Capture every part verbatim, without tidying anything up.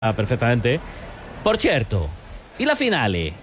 Ah, perfectamente. Por cierto, ¿y la finale?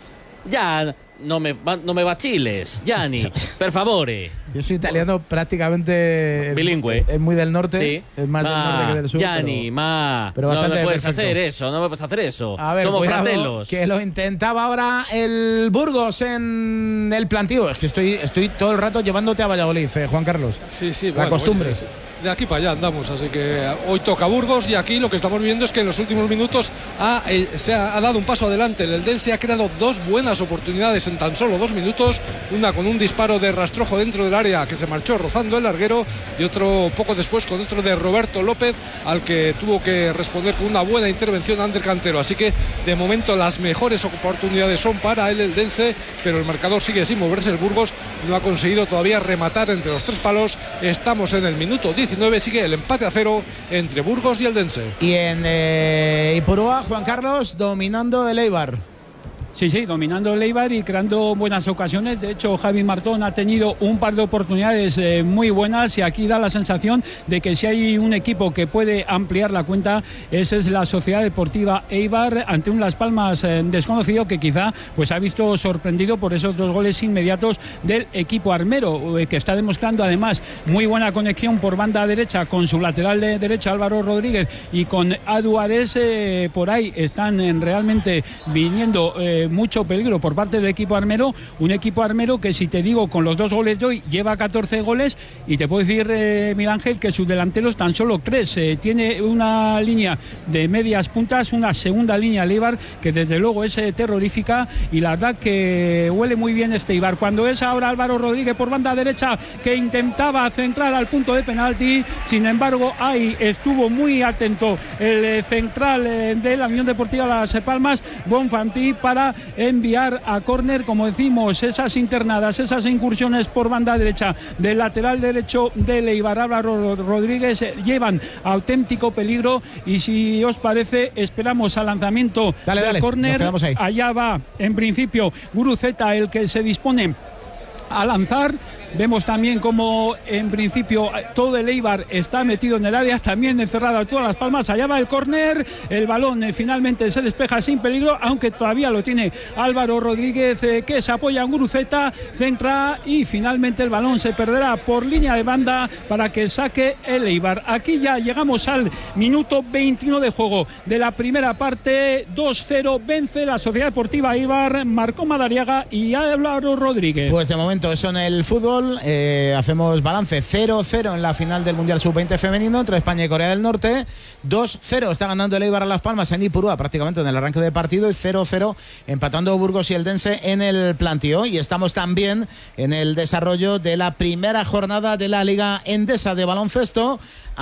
Ya no me, no me vaciles, Gianni, per favore. Yo soy italiano prácticamente bilingüe. Es, es muy del norte, sí. es más ma, del norte que del sur. Gianni, pero, ma, pero no me puedes perfecto. hacer eso, no me puedes hacer eso. A ver, somos cuidado, fratellos. Que lo intentaba ahora el Burgos en el plantío. Es que estoy, estoy todo el rato llevándote a Valladolid, eh, Juan Carlos. Sí, sí, la bueno, costumbre. Oye, de aquí para allá andamos, así que hoy toca Burgos y aquí lo que estamos viendo es que en los últimos minutos ha, eh, se ha, ha dado un paso adelante. El Eldense ha creado dos buenas oportunidades en tan solo dos minutos, una con un disparo de Rastrojo dentro del área que se marchó rozando el larguero y otro poco después con otro de Roberto López al que tuvo que responder con una buena intervención Ander Cantero. Así que de momento las mejores oportunidades son para el Eldense, pero el marcador sigue sin moverse. El Burgos no ha conseguido todavía rematar entre los tres palos. Estamos en el minuto diecinueve, sigue el empate a cero entre Burgos y Eldense. Y en eh, Ipurúa, Juan Carlos, dominando el Eibar. Sí, sí, dominando el Eibar y creando buenas ocasiones. De hecho, Javi Martón ha tenido un par de oportunidades eh, muy buenas y aquí da la sensación de que si hay un equipo que puede ampliar la cuenta, esa es la Sociedad Deportiva Eibar ante un Las Palmas eh, desconocido que quizá pues ha visto sorprendido por esos dos goles inmediatos del equipo armero, eh, que está demostrando además muy buena conexión por banda derecha con su lateral de derecha Álvaro Rodríguez y con Adu Ares. Eh, por ahí están eh, realmente viniendo eh, mucho peligro por parte del equipo armero, un equipo armero que, si te digo, con los dos goles de hoy lleva catorce goles, y te puedo decir, eh, Miguel Ángel, que sus delanteros tan solo tres. Eh, tiene una línea de medias puntas, una segunda línea el Eibar que desde luego es eh, terrorífica, y la verdad que huele muy bien este Eibar. Cuando es ahora Álvaro Rodríguez por banda derecha que intentaba centrar al punto de penalti, sin embargo ahí estuvo muy atento el eh, central eh, de la Unión Deportiva Las Palmas, Bonfanti, para enviar a córner, como decimos, esas internadas, esas incursiones por banda derecha del lateral derecho del Eibar, Álvaro Rodríguez, llevan auténtico peligro. Y si os parece, esperamos al lanzamiento dale, del dale, córner. Allá va, en principio, Guruceta, el que se dispone a lanzar. Vemos también como en principio todo el Eibar está metido en el área, también encerrado a todas Las Palmas. Allá va el córner, el balón eh, finalmente se despeja sin peligro, aunque todavía lo tiene Álvaro Rodríguez, eh, que se apoya en Guruceta, centra, y finalmente el balón se perderá por línea de banda para que saque el Eibar. Aquí ya llegamos al minuto veintiuno de juego de la primera parte. Dos cero vence la Sociedad Deportiva Eibar, marcó Madariaga y Álvaro Rodríguez. Pues de momento eso en el fútbol. Eh, hacemos balance cero cero en la final del Mundial sub veinte femenino entre España y Corea del Norte. Dos cero está ganando el Eibar a Las Palmas en Ipurúa prácticamente en el arranque de partido, y cero cero empatando Burgos y Eldense en el plantío. Y estamos también en el desarrollo de la primera jornada de la Liga Endesa de baloncesto.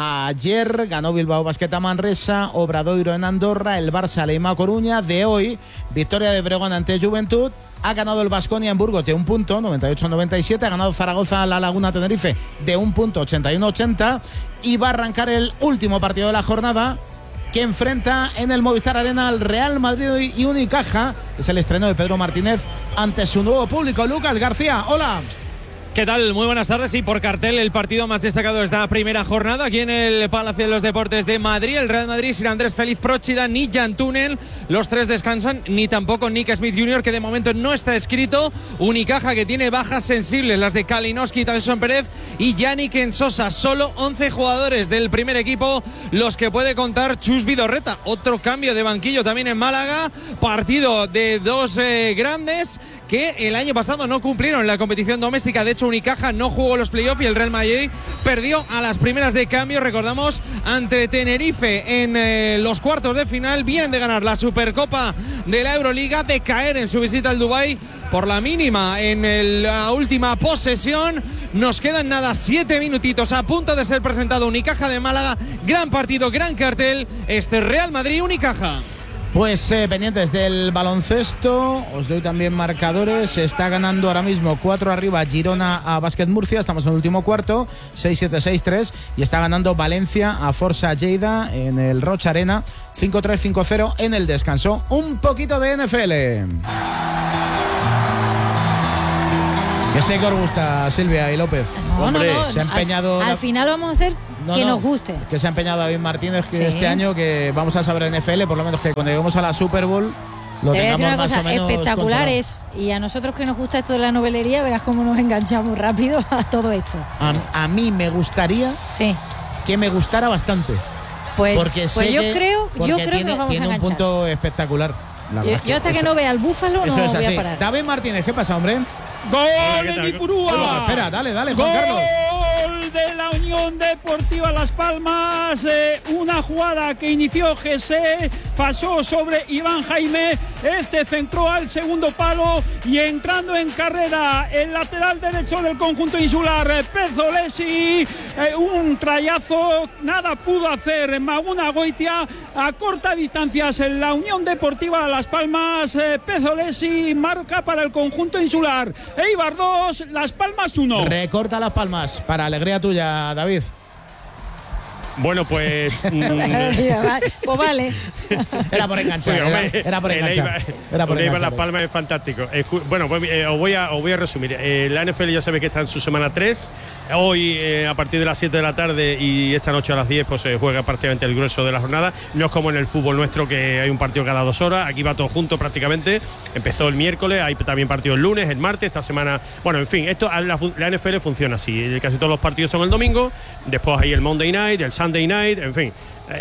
Ayer ganó Bilbao Basket a Manresa, Obradoiro en Andorra, el Barça Leima Coruña. De hoy, victoria de Breogán ante Juventud. Ha ganado el Baskonia en Burgos de un punto, noventa y ocho a noventa y siete. Ha ganado Zaragoza a La Laguna Tenerife de un punto, ochenta y uno a ochenta. Y va a arrancar el último partido de la jornada, que enfrenta en el Movistar Arena al Real Madrid y Unicaja. Es el estreno de Pedro Martínez ante su nuevo público. Lucas García, hola. ¿Qué tal? Muy buenas tardes. Y por cartel, el partido más destacado de esta primera jornada aquí en el Palacio de los Deportes de Madrid. El Real Madrid sin Andrés Félix Próchida ni Jan Túnel. Los tres descansan, ni tampoco Nick Smith junior, que de momento no está escrito. Unicaja, que tiene bajas sensibles, las de Kalinowski, Tyson Pérez y Yannick Ensosa. Solo once jugadores del primer equipo los que puede contar Chus Vidorreta. Otro cambio de banquillo también en Málaga. Partido de dos eh, grandes que el año pasado no cumplieron la competición doméstica. De hecho, Unicaja no jugó los playoffs y el Real Madrid perdió a las primeras de cambio, recordamos, ante Tenerife en eh, los cuartos de final. Vienen de ganar la Supercopa de la Euroliga, de caer en su visita al Dubái por la mínima en el, la última posesión. Nos quedan nada, siete minutitos, a punto de ser presentado Unicaja de Málaga. Gran partido, gran cartel, este Real Madrid-Unicaja. Pues eh, pendientes del baloncesto, os doy también marcadores. Se está ganando ahora mismo cuatro arriba Girona a Básquet Murcia, estamos en el último cuarto, seis siete seis tres, y está ganando Valencia a Forza Lleida en el Rocha Arena, cinco tres cinco cero en el descanso. Un poquito de N F L. Que sé que os gusta, Silvia y López. No, Hombre, no, no. se ha empeñado. Al, al final vamos a hacer no, que no, nos guste. Que se ha empeñado David Martínez que Sí. este año que vamos a saber N F L, por lo menos que cuando lleguemos a la Super Bowl lo Te voy a tengamos decir una más cosa, o menos espectaculares. Y a nosotros que nos gusta esto de la novelería, verás cómo nos enganchamos rápido a todo esto. controlado. A, a mí me gustaría Sí. que me gustara bastante. Pues, Porque pues sé yo que, creo, porque yo creo tiene, que nos vamos a tiene un enganchar. punto espectacular. La Yo, verdad yo hasta eso- que no vea al búfalo eso no es voy así. a parar. David Martínez, ¿qué pasa, hombre? ¡Gol en Ipurúa! Oh, espera, dale, dale, Juan Carlos. Gol de la Unión Deportiva Las Palmas. Eh, una jugada que inició José, pasó sobre Iván Jaime. Este centró al segundo palo y entrando en carrera el lateral derecho del conjunto insular, Pezzolesi. Eh, un trayazo, nada pudo hacer Maguna Goitia. A corta distancia en la Unión Deportiva Las Palmas. Eh, Pezzolesi marca para el conjunto insular. Eibar dos, Las Palmas uno. Recorta Las Palmas, para alegría tuya, David. Bueno, pues. mm, Pues vale. Era por enganchar, Oye, era, hombre, era por el enganchar. Eibar- Era por el Eibar enganchar. Las Palmas es fantástico. Escu- Bueno, pues eh, os, voy a, os voy a resumir. Eh, la N F L ya sabéis que está en su semana tres. Hoy, eh, a partir de las siete de la tarde y esta noche a las diez, pues se juega prácticamente el grueso de la jornada. No es como en el fútbol nuestro, que hay un partido cada dos horas. Aquí va todo junto prácticamente. Empezó el miércoles, hay también partido el lunes, el martes, esta semana. Bueno, en fin, esto la, la N F L funciona así. Casi todos los partidos son el domingo. Después hay el Monday Night, el Sunday Night, en fin.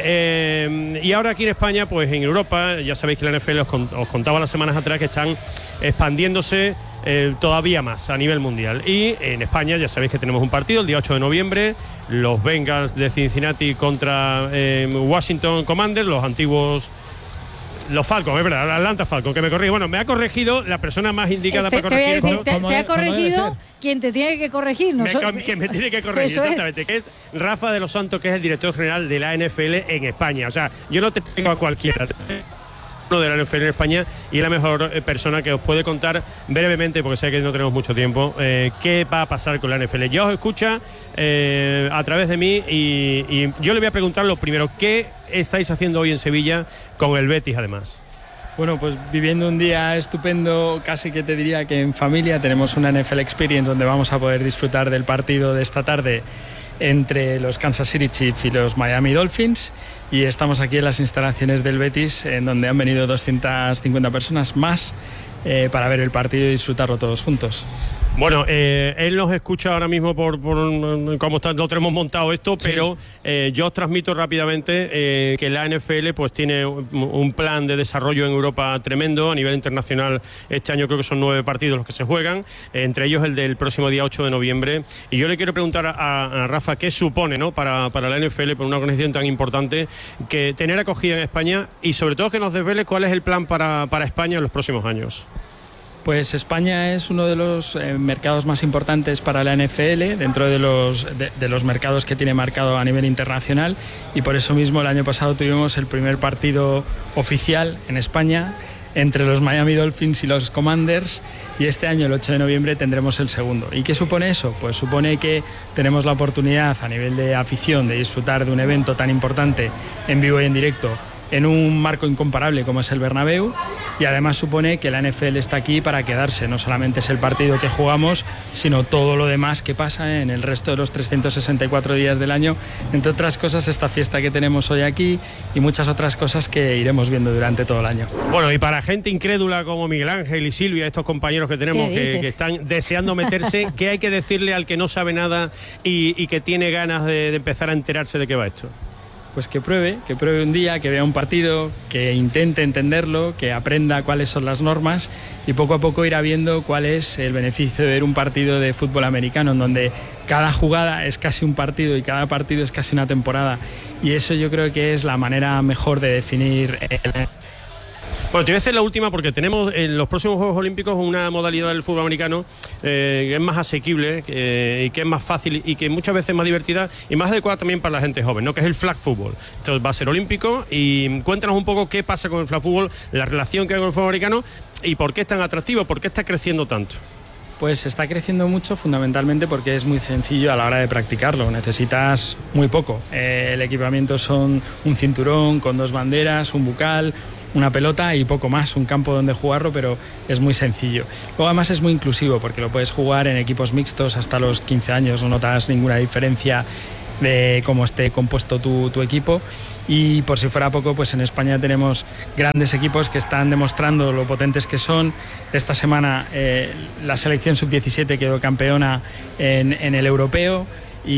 Eh, y ahora aquí en España, pues en Europa, ya sabéis que la N F L os, con, os contaba las semanas atrás que están expandiéndose eh, todavía más a nivel mundial. Y en España ya sabéis que tenemos un partido el día ocho de noviembre, los Bengals de Cincinnati contra eh, Washington Commanders, los antiguos... Los Falcons, es verdad, Atlanta Falcons, que me corrige. Bueno, me ha corregido la persona más indicada te, para te voy a corregir decir, esto. te, ¿Cómo te es- ha cómo debe corregido ser? quien te tiene que corregir. Me Nosotros- co- que me tiene que corregir, Eso es. exactamente, que es Rafa de los Santos, que es el director general de la N F L en España. O sea, yo no te tengo a cualquiera, uno de la N F L en España, y la mejor eh, persona que os puede contar brevemente, porque sé que no tenemos mucho tiempo, eh, qué va a pasar con la N F L. Ya os escucha eh, a través de mí y, y yo le voy a preguntar lo primero, ¿qué estáis haciendo hoy en Sevilla con el Betis además? Bueno, pues viviendo un día estupendo, casi que te diría que en familia. Tenemos una N F L Experience donde vamos a poder disfrutar del partido de esta tarde entre los Kansas City Chiefs y los Miami Dolphins, y estamos aquí en las instalaciones del Betis, en donde han venido doscientas cincuenta personas más eh, para ver el partido y disfrutarlo todos juntos. Bueno, eh, él nos escucha ahora mismo por, por cómo está, no tenemos montado esto, Sí. pero eh, yo os transmito rápidamente eh, que la N F L pues tiene un, un plan de desarrollo en Europa tremendo a nivel internacional. Este año creo que son nueve partidos los que se juegan, eh, entre ellos el del próximo día ocho de noviembre. Y yo le quiero preguntar a, a Rafa qué supone, ¿no?, para, para la N F L, por una organización tan importante, que tener acogida en España, y sobre todo que nos desvele cuál es el plan para, para España en los próximos años. Pues España es uno de los eh, mercados más importantes para la N F L, dentro de los, de, de los mercados que tiene marcado a nivel internacional, y por eso mismo el año pasado tuvimos el primer partido oficial en España entre los Miami Dolphins y los Commanders, y este año, el ocho de noviembre, tendremos el segundo. ¿Y qué supone eso? Pues supone que tenemos la oportunidad a nivel de afición de disfrutar de un evento tan importante en vivo y en directo en un marco incomparable como es el Bernabéu, y además supone que la N F L está aquí para quedarse. No solamente es el partido que jugamos, sino todo lo demás que pasa en el resto de los trescientos sesenta y cuatro días del año, entre otras cosas esta fiesta que tenemos hoy aquí y muchas otras cosas que iremos viendo durante todo el año. Bueno, y para gente incrédula como Miguel Ángel y Silvia, estos compañeros que tenemos ¿Qué que, dices? que están deseando meterse, ¿qué hay que decirle al que no sabe nada y, y que tiene ganas de, de empezar a enterarse de qué va esto? Pues que pruebe, que pruebe un día, que vea un partido, que intente entenderlo, que aprenda cuáles son las normas, y poco a poco irá viendo cuál es el beneficio de ver un partido de fútbol americano, en donde cada jugada es casi un partido y cada partido es casi una temporada. Y eso yo creo que es la manera mejor de definir el... Bueno, te voy a hacer la última porque tenemos en los próximos Juegos Olímpicos una modalidad del fútbol americano eh, que es más asequible eh, y que es más fácil y que muchas veces es más divertida y más adecuada también para la gente joven, ¿no?, que es el flag football. Esto va a ser olímpico, y cuéntanos un poco qué pasa con el flag football, la relación que hay con el fútbol americano y por qué es tan atractivo, por qué está creciendo tanto. Pues está creciendo mucho, fundamentalmente porque es muy sencillo a la hora de practicarlo. Necesitas muy poco. Eh, el equipamiento son un cinturón con dos banderas, un bucal, una pelota y poco más, un campo donde jugarlo, pero es muy sencillo. Luego además es muy inclusivo porque lo puedes jugar en equipos mixtos hasta los quince años, no notas ninguna diferencia de cómo esté compuesto tu, tu equipo. Y por si fuera poco, pues en España tenemos grandes equipos que están demostrando lo potentes que son. Esta semana eh, la selección sub diecisiete quedó campeona en, en el europeo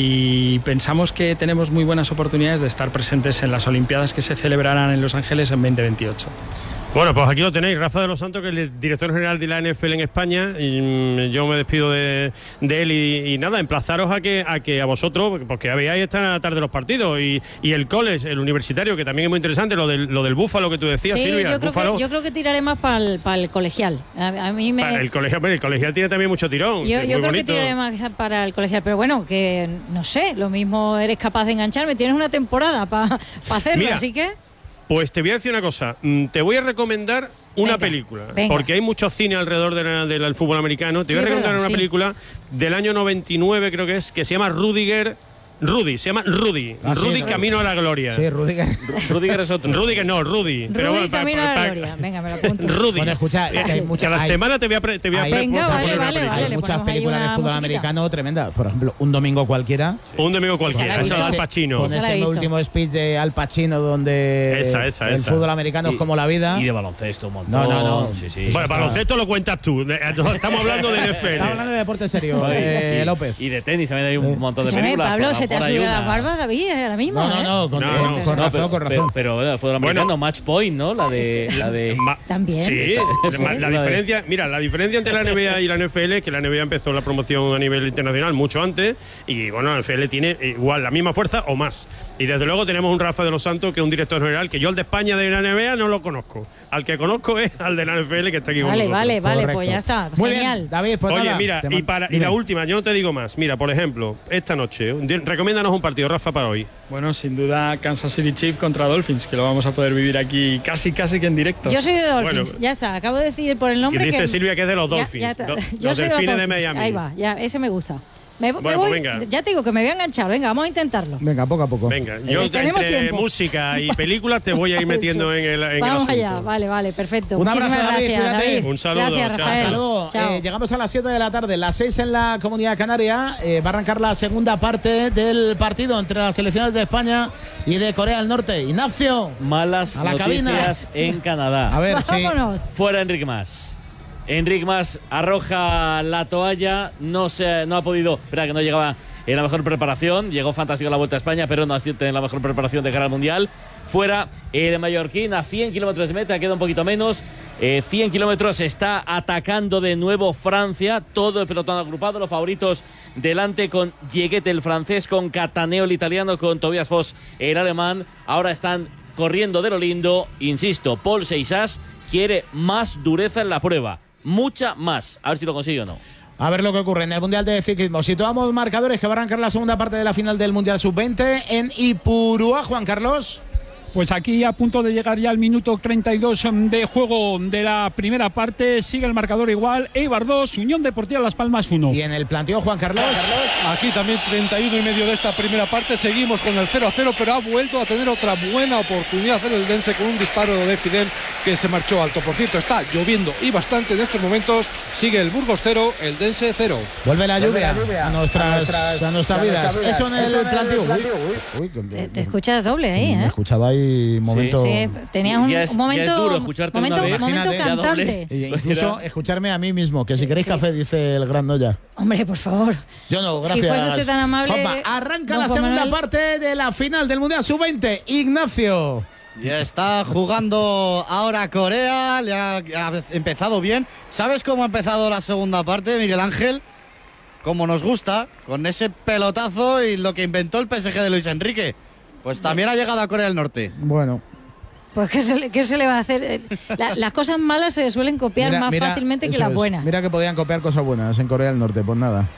y pensamos que tenemos muy buenas oportunidades de estar presentes en las Olimpiadas que se celebrarán en Los Ángeles en veinte veintiocho. Bueno, pues aquí lo tenéis, Rafa de los Santos, que es el director general de la N F L en España, y mm, yo me despido de, de él y, y nada, emplazaros a que a que a vosotros, porque veáis esta tarde los partidos y, y el college, el universitario, que también es muy interesante, lo del, lo del Búfalo que tú decías, sí, Silvia. Yo creo, que, yo creo que tiraré más para el, para el colegial. A, a mí me... Para el colegial, el colegial tiene también mucho tirón. Yo, yo creo bonito. que tiraré más para el colegial, pero bueno, que no sé, lo mismo eres capaz de engancharme, tienes una temporada para pa hacerlo, Mira, así que... Pues te voy a decir una cosa, te voy a recomendar una venga, película, venga. porque hay mucho cine alrededor de la, de la, del fútbol americano. Te sí, voy a recomendar verdad, una sí. película del año noventa y nueve, creo que es, que se llama Rudiger. Rudy, se llama Rudy. Ah, Rudy sí, Camino a la Gloria. Sí, Rudiger. Rudiger es otro. Rudiger no, Rudy. Rudy pero bueno, Camino pa, pa, pa, a la Gloria. Venga, me lo apunto. Rudy. Bueno, escucha, es que hay muchas, cada hay, semana te voy a pre, te voy a hay, pre, venga, vale, poner vale, una vale, hay muchas películas de fútbol musiquita. americano tremendas. Por ejemplo, Un domingo cualquiera. Un domingo cualquiera. Esa es Al Pacino. Con ese último speech de Al Pacino donde esa, esa, el esa. fútbol americano y, es como la vida. Y de baloncesto un montón. No, no, no. Sí, sí. Bueno, baloncesto lo cuentas tú. Estamos hablando de N F L. Estamos hablando de deporte serio, eh, López. Y de tenis también hay un montón de películas. Pablo, se te ha subido la barba, David. Ahora mismo, no, no, no, con, no, con, no, con no, razón, pero, con razón. Pero, pero bueno, el fútbol americano, bueno, Match Point, ¿no? La de, la de también. Sí, ¿sí? La, la diferencia, mira, la diferencia entre la N B A y la N F L es que la N B A empezó la promoción a nivel internacional mucho antes y bueno, la N F L tiene igual la misma fuerza o más. Y desde luego tenemos un Rafa de los Santos, que es un director general, que yo al de España de la N B A no lo conozco. Al que conozco es al de la N F L, que está aquí vale, con nosotros. Vale, vale, vale, pues ya está. Muy genial. Bien, David, pues Oye, nada, mira, y, para, y la última, yo no te digo más. Mira, por ejemplo, esta noche, recomiéndanos un partido, Rafa, para hoy. Bueno, sin duda Kansas City Chiefs contra Dolphins, que lo vamos a poder vivir aquí casi casi que en directo. Yo soy de Dolphins, bueno, ya está, acabo de decidir por el nombre. Que dice que Silvia que es de los Dolphins. Ya, ya Do, yo los soy delfines de, de Miami. Ahí va, ya, ese me gusta. Me, bueno, me voy, pues venga. Ya te digo que me voy a enganchar, venga, vamos a intentarlo. Venga, poco a poco. Venga, yo eh, entre música y películas te voy a ir metiendo en el, en vamos el allá, vale, vale, perfecto. Un Muchísimas abrazo, David, gracias, David. David. Un saludo, gracias, chao. Hasta luego. Eh, llegamos a las siete de la tarde, las seis en la Comunidad Canaria. Eh, va a arrancar la segunda parte del partido entre las selecciones de España y de Corea del Norte. Ignacio, malas a la noticias cabina. en Canadá. A ver, vámonos. Sí. Fuera Enric Mas. Enric Mas arroja la toalla, no se no ha podido, espera que no llegaba en la mejor preparación, llegó fantástico a la Vuelta a España, pero no ha sido en la mejor preparación de cara al Mundial. Fuera el mallorquín a cien kilómetros de meta, queda un poquito menos. Eh, cien kilómetros, está atacando de nuevo Francia, todo el pelotón agrupado, los favoritos delante con Jeguet el francés, con Cataneo el italiano, con Tobias Foss el alemán. Ahora están corriendo de lo lindo, insisto, Paul Seixas quiere más dureza en la prueba, mucha más, a ver si lo consigue o no. A ver lo que ocurre en el Mundial de Ciclismo. Situamos marcadores que va a arrancar la segunda parte de la final del Mundial sub veinte en Ipurúa, Juan Carlos. Pues aquí a punto de llegar ya al minuto treinta y dos de juego de la primera parte. Sigue el marcador igual. Eibar dos, Unión Deportiva Las Palmas uno. Y en el planteo, Juan Carlos. Aquí también treinta y uno y medio de esta primera parte. Seguimos con el cero a cero, pero ha vuelto a tener otra buena oportunidad el Eldense con un disparo de Fidel que se marchó alto. Por cierto, está lloviendo y bastante en estos momentos. Sigue el Burgos cero, el Eldense cero. Vuelve la lluvia, Vuelve la lluvia a, nuestras, a, nuestras, a nuestras vidas. Vida. Eso en el, el planteo. Uy, uy, te, te escuchas doble ahí, ¿eh? Me escuchaba ahí momento. Sí, sí, tenías un, es, un momento, es duro escucharte momento, una vez. momento cantante. E incluso escucharme a mí mismo, que si sí, queréis sí. café, dice el gran Noya. Hombre, por favor. Yo no, gracias. Si fuese usted tan amable. Juanma, arranca no, la Juan segunda Manuel. parte de la final del Mundial sub veinte. Ignacio. Ya está jugando ahora Corea, le ha, ha empezado bien. ¿Sabes cómo ha empezado la segunda parte, Miguel Ángel? Como nos gusta, con ese pelotazo y lo que inventó el P S G de Luis Enrique. Pues también ha llegado a Corea del Norte. Bueno. Pues ¿qué se le, qué se le va a hacer? La, las cosas malas se suelen copiar mira, más mira, fácilmente que las es. buenas. Mira que podían copiar cosas buenas en Corea del Norte, pues nada.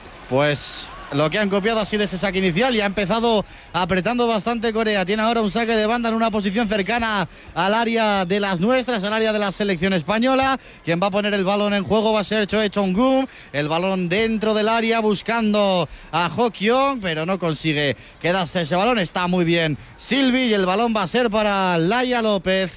Pues lo que han copiado ha sido ese saque inicial y ha empezado apretando bastante Corea. Tiene ahora un saque de banda en una posición cercana al área de las nuestras, al área de la selección española. Quien va a poner el balón en juego va a ser Choe Chong-gun. El balón dentro del área buscando a Ho-kyung, pero no consigue quedarse ese balón. Está muy bien Silvi y el balón va a ser para Laia López,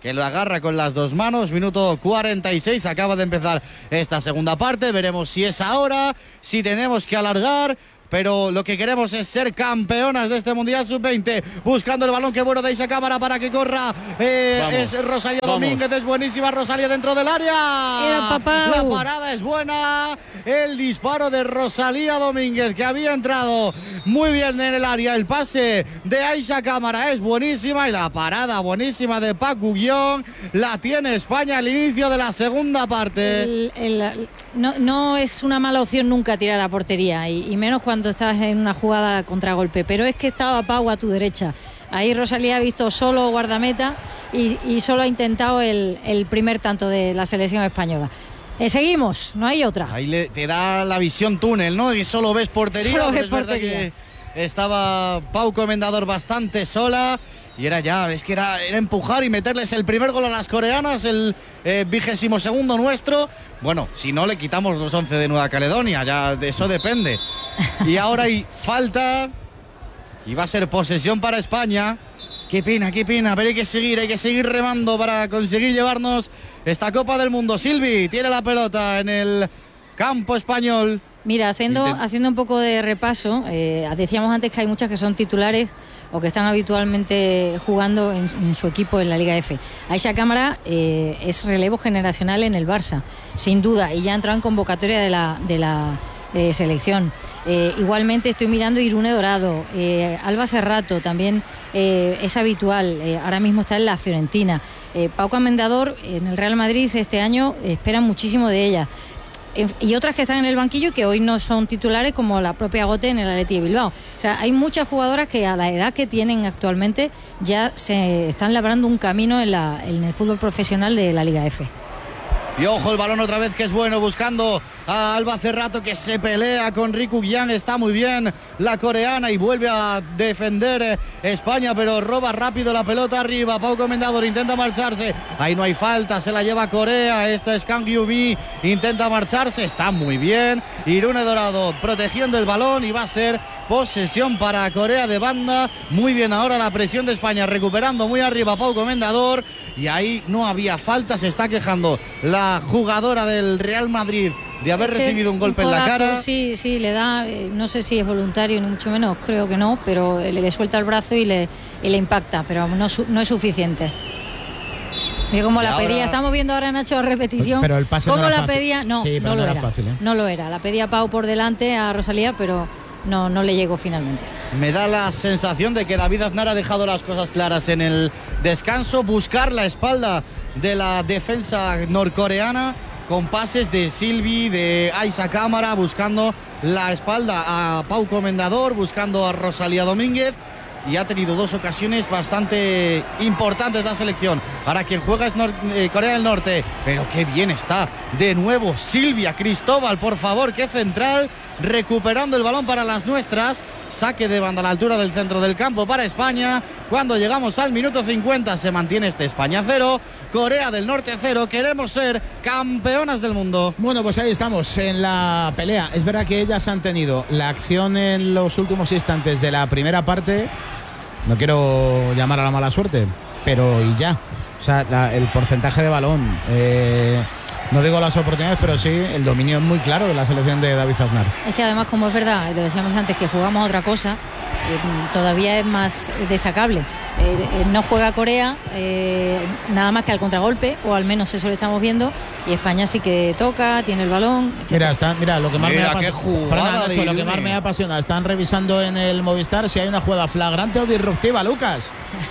que lo agarra con las dos manos. Minuto cuarenta y seis, acaba de empezar esta segunda parte. Veremos si es ahora, si tenemos que alargar. Pero lo que queremos es ser campeonas de este Mundial sub veinte. Buscando el balón, que bueno de Aixa Cámara para que corra. Eh, es Rosalía vamos. Domínguez, es buenísima Rosalía dentro del área. Era papá. La parada es buena. El disparo de Rosalía Domínguez, que había entrado muy bien en el área. El pase de Aixa Cámara es buenísima. Y la parada buenísima de Paco Guión. La tiene España al inicio de la segunda parte. El, el, no, no es una mala opción nunca tirar a la portería. Y, y menos cuando estás en una jugada contragolpe, pero es que estaba Pau a tu derecha. Ahí Rosalía ha visto solo guardameta y, y solo ha intentado el, el primer tanto de la selección española. Eh, seguimos, no hay otra. Ahí le, te da la visión túnel, ¿no? Y solo ves portería. Solo ves es verdad portería. Que estaba Pau Comendador bastante sola. Y era ya, es que era, era empujar y meterles el primer gol a las coreanas, el vigésimo segundo nuestro. Bueno, si no, le quitamos los once de Nueva Caledonia, ya de eso depende. Y ahora hay falta y va a ser posesión para España. Qué pena, qué pena, pero hay que seguir, hay que seguir remando para conseguir llevarnos esta Copa del Mundo. Silvi tiene la pelota en el campo español. Mira, haciendo, Intent... haciendo un poco de repaso, eh, decíamos antes que hay muchas que son titulares o que están habitualmente jugando en, en su equipo en la Liga F. Aixa Cámara eh, es relevo generacional en el Barça, sin duda, y ya ha entrado en convocatoria de la, de la eh, selección. Eh, igualmente estoy mirando Irune Dorado, eh, Alba Cerrato también eh, es habitual, eh, ahora mismo está en la Fiorentina. Eh, Pau Comendador en el Real Madrid este año esperan muchísimo de ella. Y otras que están en el banquillo y que hoy no son titulares, como la propia Gote en el Athletic de Bilbao. O sea, hay muchas jugadoras que a la edad que tienen actualmente ya se están labrando un camino en, la, en el fútbol profesional de la Liga F. Y ojo el balón otra vez, que es bueno, buscando a Alba Cerrato, que se pelea con Riku Guián. Está muy bien la coreana y vuelve a defender España, pero roba rápido la pelota arriba. Pau Comendador intenta marcharse, ahí no hay falta, se la lleva Corea. Esta es Kang Yu-bi, intenta marcharse, está muy bien. Irune Dorado protegiendo el balón y va a ser posesión para Corea de banda. Muy bien ahora la presión de España, recuperando muy arriba Pau Comendador, y ahí no había falta. Se está quejando la jugadora del Real Madrid de haber este, recibido un golpe un codazo, en la cara. Sí, sí, le da, eh, no sé si es voluntario ni mucho menos, creo que no, pero le, le suelta el brazo y le, y le impacta, pero no, no es suficiente. Mira cómo y la ahora... pedía, estamos viendo ahora, Nacho, repetición. Pero el pase ¿Cómo no era la fácil. pedía? No, sí, no, no lo era, era. Fácil, ¿eh? No lo era. La pedía Pau por delante a Rosalía, pero no, no le llegó finalmente. Me da la sensación de que David Aznar ha dejado las cosas claras en el descanso. Buscar la espalda de la defensa norcoreana con pases de Silvi, de Aixa Cámara, buscando la espalda a Pau Comendador, buscando a Rosalía Domínguez. Y ha tenido dos ocasiones bastante importantes la selección. Ahora quien juega es Nor eh, Corea del Norte. Pero qué bien está de nuevo Silvia Cristóbal, por favor, qué central, recuperando el balón para las nuestras. Saque de banda a la altura del centro del campo para España. Cuando llegamos al minuto cincuenta se mantiene este España cero, Corea del Norte cero. Queremos ser campeonas del mundo. Bueno, pues ahí estamos en la pelea. Es verdad que ellas han tenido la acción en los últimos instantes de la primera parte. No quiero llamar a la mala suerte, pero y ya. O sea, la, el porcentaje de balón, eh, no digo las oportunidades, pero sí el dominio es muy claro de la selección de David Aznar. Es que además, como es verdad, lo decíamos antes, que jugamos otra cosa, eh, todavía es más destacable. Eh, eh, no juega Corea eh, nada más que al contragolpe, o al menos eso lo estamos viendo, y España sí que toca, tiene el balón. Mira, está, mira, lo que más mira, me apasiona, Nacho, lo que más me apasiona, están revisando en el Movistar si hay una jugada flagrante o disruptiva, Lucas.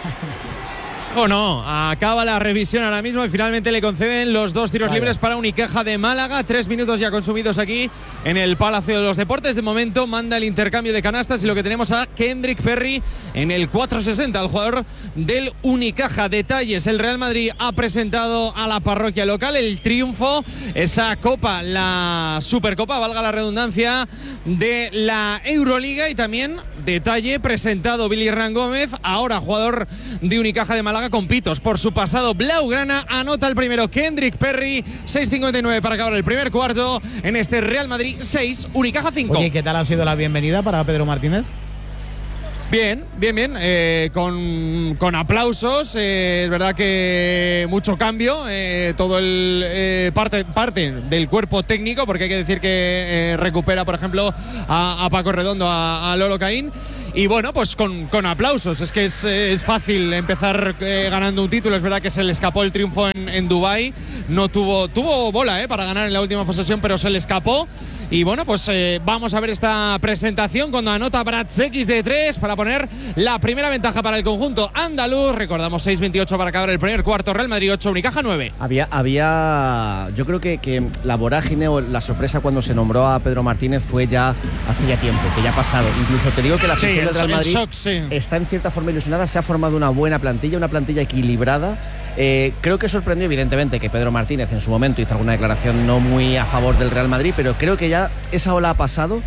O no, acaba la revisión ahora mismo y finalmente le conceden los dos tiros Vaya. libres para Unicaja de Málaga. Tres minutos ya consumidos aquí en el Palacio de los Deportes. De momento manda el intercambio de canastas y lo que tenemos a Kendrick Perry en el cuatro sesenta, el jugador del Unicaja. Detalles, el Real Madrid ha presentado a la parroquia local el triunfo, esa copa, la Supercopa, valga la redundancia, de la Euroliga. Y también detalle, presentado Billy Hernán Gómez, ahora jugador de Unicaja de Málaga, con pitos por su pasado blaugrana. Anota el primero Kendrick Perry, seis cincuenta y nueve para acabar el primer cuarto en este Real Madrid seis, Unicaja cinco. Oye, ¿qué tal ha sido la bienvenida para Pedro Martínez? Bien, bien, bien, eh, con, con aplausos, eh, es verdad que mucho cambio, eh, todo el eh, parte, parte del cuerpo técnico, porque hay que decir que eh, recupera, por ejemplo, a, a Paco Redondo, a, a Lolo Caín, y bueno, pues con, con aplausos, es que es, es fácil empezar eh, ganando un título, es verdad que se le escapó el triunfo en, en Dubái, no tuvo, tuvo bola eh, para ganar en la última posesión, pero se le escapó. Y bueno, pues eh, vamos a ver esta presentación cuando anota Bratsekis de tres para poner la primera ventaja para el conjunto andaluz. Recordamos seis veintiocho para acabar el primer cuarto, Real Madrid ocho, Unicaja nueve. Había, había yo creo que, que la vorágine o la sorpresa cuando se nombró a Pedro Martínez fue ya hace ya tiempo, que ya ha pasado. Incluso te digo que la afición sí, del Real Madrid shock, sí. está en cierta forma ilusionada, se ha formado una buena plantilla, una plantilla equilibrada. Eh, creo que sorprendió evidentemente que Pedro Martínez en su momento hizo alguna declaración no muy a favor del Real Madrid, pero creo que ya esa ola ha pasado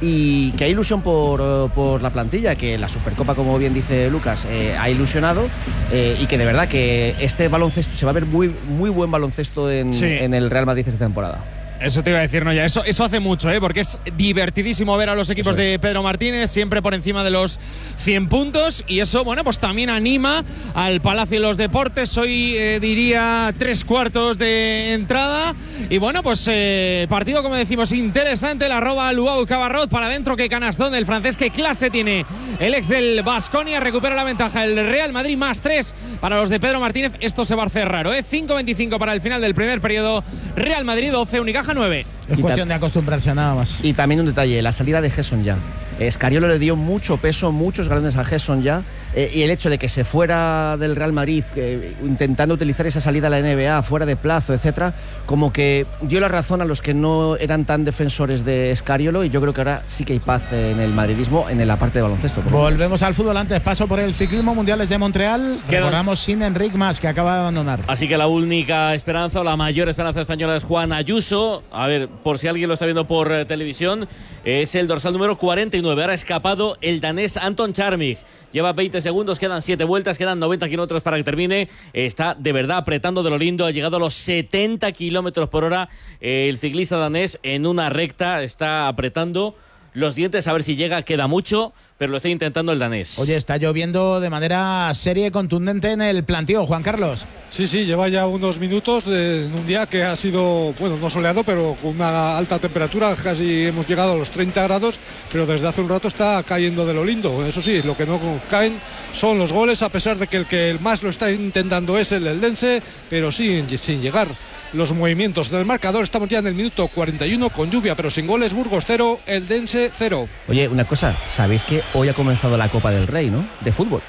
y que hay ilusión por, por la plantilla, que la Supercopa, como bien dice Lucas, eh, ha ilusionado eh, y que de verdad que este baloncesto se va a ver muy, muy buen baloncesto en, sí. en el Real Madrid esta temporada. Eso te iba a decir, no, ya, eso, eso hace mucho, ¿eh? Porque es divertidísimo ver a los equipos es. de Pedro Martínez siempre por encima de los cien puntos y eso, bueno, pues también anima al Palacio de los Deportes. Hoy eh, diría tres cuartos de entrada y bueno, pues eh, partido, como decimos, interesante. La roba Luau Cabarrot para adentro, que canastón del francés, qué clase tiene el ex del Baskonia, recupera la ventaja el Real Madrid, más tres para los de Pedro Martínez. Esto se va a hacer raro, ¿eh? cinco veinticinco para el final del primer periodo, Real Madrid doce, Unicaja nueve. Es cuestión de acostumbrarse a nada más. Y también un detalle, la salida de Gerson ya. Scariolo le dio mucho peso, muchos grandes a Gerson ya, eh, y el hecho de que se fuera del Real Madrid eh, intentando utilizar esa salida a la N B A fuera de plazo, etcétera, como que dio la razón a los que no eran tan defensores de Scariolo, y yo creo que ahora sí que hay paz en el madridismo en la parte de baloncesto. Volvemos al fútbol. Antes paso por el ciclismo mundiales de Montreal. Quedan. Recordamos sin Enric Mas, que acaba de abandonar. Así que la única esperanza o la mayor esperanza española es Juan Ayuso. A ver, por si alguien lo está viendo por eh, televisión, es el dorsal número cuarenta y nueve. Ahora ha escapado el danés Anton Charmig. Lleva veinte segundos, quedan siete vueltas, quedan noventa kilómetros para que termine. Está de verdad apretando de lo lindo. Ha llegado a los setenta kilómetros por hora el ciclista danés en una recta. Está apretando los dientes a ver si llega. Queda mucho, pero lo está intentando el danés. Oye, está lloviendo de manera seria y contundente en el plantío, Juan Carlos. Sí, sí, lleva ya unos minutos de, en un día que ha sido, bueno, no soleado, pero con una alta temperatura, casi hemos llegado a los treinta grados, pero desde hace un rato está cayendo de lo lindo. Eso sí, lo que no caen son los goles, a pesar de que el que más lo está intentando es el Eldense, pero sí, sin llegar los movimientos del marcador. Estamos ya en el minuto cuarenta y uno con lluvia, pero sin goles. Burgos cero, Eldense cero. Oye, una cosa, ¿sabéis que hoy ha comenzado la Copa del Rey, ¿no? De fútbol.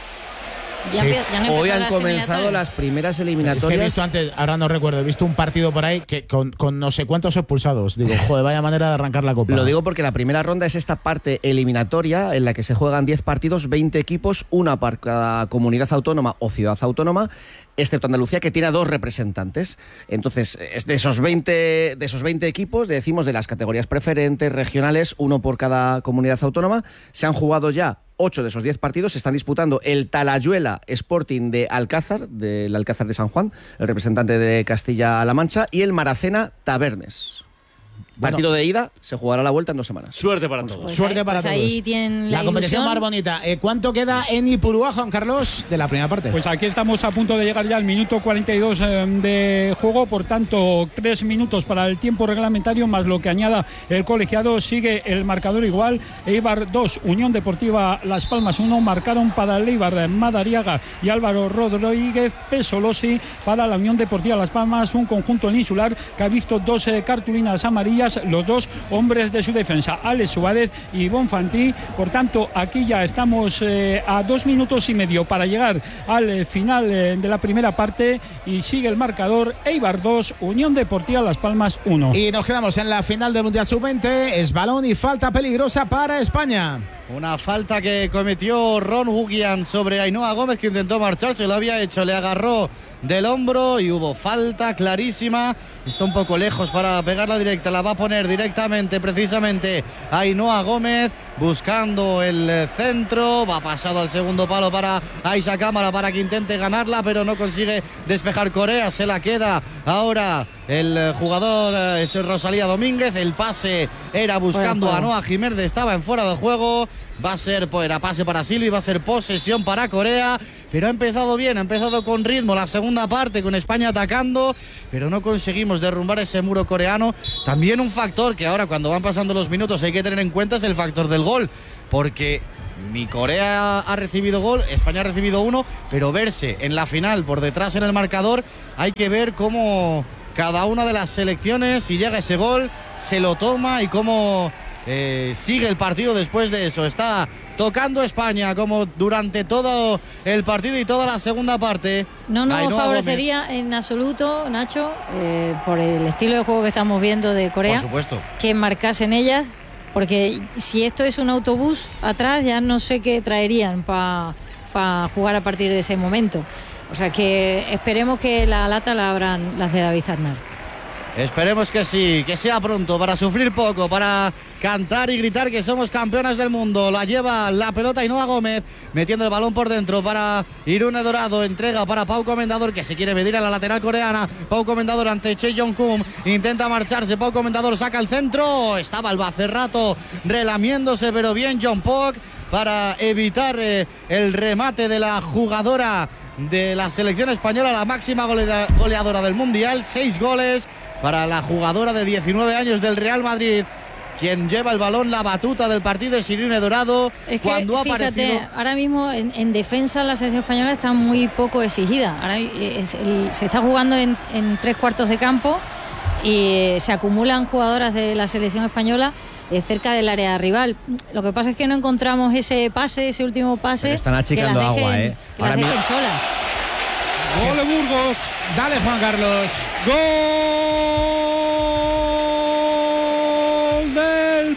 Ya, Sí. ya no Hoy han las comenzado las primeras eliminatorias. Es que he visto antes, ahora no recuerdo, he visto un partido por ahí que con, con no sé cuántos expulsados. Digo, joder, vaya manera de arrancar la Copa. Lo digo porque la primera ronda es esta parte eliminatoria en la que se juegan diez partidos, veinte equipos, una para cada comunidad autónoma o ciudad autónoma, excepto Andalucía, que tiene a dos representantes. Entonces, de esos veinte, de esos veinte equipos, decimos de las categorías preferentes, regionales, uno por cada comunidad autónoma, se han jugado ya ocho de esos diez partidos. Se están disputando el Talayuela Sporting de Alcázar, del Alcázar de San Juan, el representante de Castilla-La Mancha, y el Maracena Tabernes. Bueno, partido de ida, se jugará la vuelta en dos semanas. Suerte para todos. Pues Suerte ahí, para pues todos. ahí tienen la, La competición ilusión. más bonita. Eh, ¿Cuánto queda en Ipurúa, Juan Carlos, de la primera parte? Pues aquí estamos a punto de llegar ya al minuto cuarenta y dos eh, de juego, por tanto tres minutos para el tiempo reglamentario más lo que añada el colegiado. Sigue el marcador igual, Eibar dos, Unión Deportiva Las Palmas uno, marcaron para el Eibar Madariaga y Álvaro Rodríguez Pesolosi, para la Unión Deportiva Las Palmas un conjunto insular que ha visto dos eh, cartulinas amarillas, los dos hombres de su defensa, Alex Suárez y Bonfantí. Por tanto, aquí ya estamos eh, a dos minutos y medio para llegar al eh, final eh, de la primera parte y sigue el marcador, Eibar dos, Unión Deportiva Las Palmas uno. Y nos quedamos en la final del Mundial sub veinte. Es balón y falta peligrosa para España. Una falta que cometió Ron Hugian sobre Ainhoa Gómez, que intentó marcharse, lo había hecho, le agarró del hombro y hubo falta clarísima. Está un poco lejos para pegarla directa, la va a poner directamente precisamente Ainhoa Gómez, buscando el centro, va pasado al segundo palo para Aixa Cámara para que intente ganarla, pero no consigue despejar Corea, se la queda ahora el jugador eh, es Rosalía Domínguez. El pase era buscando a Noah Jiménez, estaba en fuera de juego. Va a ser, pues, era pase para Silvi, va a ser posesión para Corea, pero ha empezado bien, ha empezado con ritmo la segunda parte, con España atacando, pero no conseguimos derrumbar ese muro coreano. También un factor que ahora, cuando van pasando los minutos, hay que tener en cuenta es el factor del gol, porque ni Corea ha recibido gol, España ha recibido uno, pero verse en la final por detrás en el marcador, hay que ver cómo cada una de las selecciones, si llega ese gol, se lo toma y cómo eh, sigue el partido después de eso. Está tocando España como durante todo el partido y toda la segunda parte. No nos Ainhoa favorecería Gómez. en absoluto, Nacho, eh, por el estilo de juego que estamos viendo de Corea, por supuesto, que marcasen ellas, porque si esto es un autobús atrás, ya no sé qué traerían para pa jugar a partir de ese momento. O sea que esperemos que la lata la abran las de David Aznar. Esperemos que sí, que sea pronto, para sufrir poco, para cantar y gritar que somos campeonas del mundo. La lleva la pelota Ainhoa Gómez, metiendo el balón por dentro para Irune Dorado. Entrega para Pau Comendador, que se quiere medir a la lateral coreana. Pau Comendador ante Che Jong-kum, intenta marcharse. Pau Comendador saca el centro. Estaba el Bacerrato relamiéndose, pero bien John Pok para evitar eh, el remate de la jugadora de la selección española, la máxima golea, goleadora del Mundial. Seis goles para la jugadora de diecinueve años del Real Madrid. Quien lleva el balón, la batuta del partido es Irune Dorado. Es que, cuando ha fíjate, aparecido... ahora mismo en, en defensa la selección española está muy poco exigida. Ahora es, el, se está jugando en, en tres cuartos de campo y se acumulan jugadoras de la selección española eh, cerca del área rival. Lo que pasa es que no encontramos ese pase, ese último pase. Están achicando que las dejen, agua, ¿eh? Que Ahora las dejen mismo... solas. Gol de Burgos. Dale, Juan Carlos. Gol del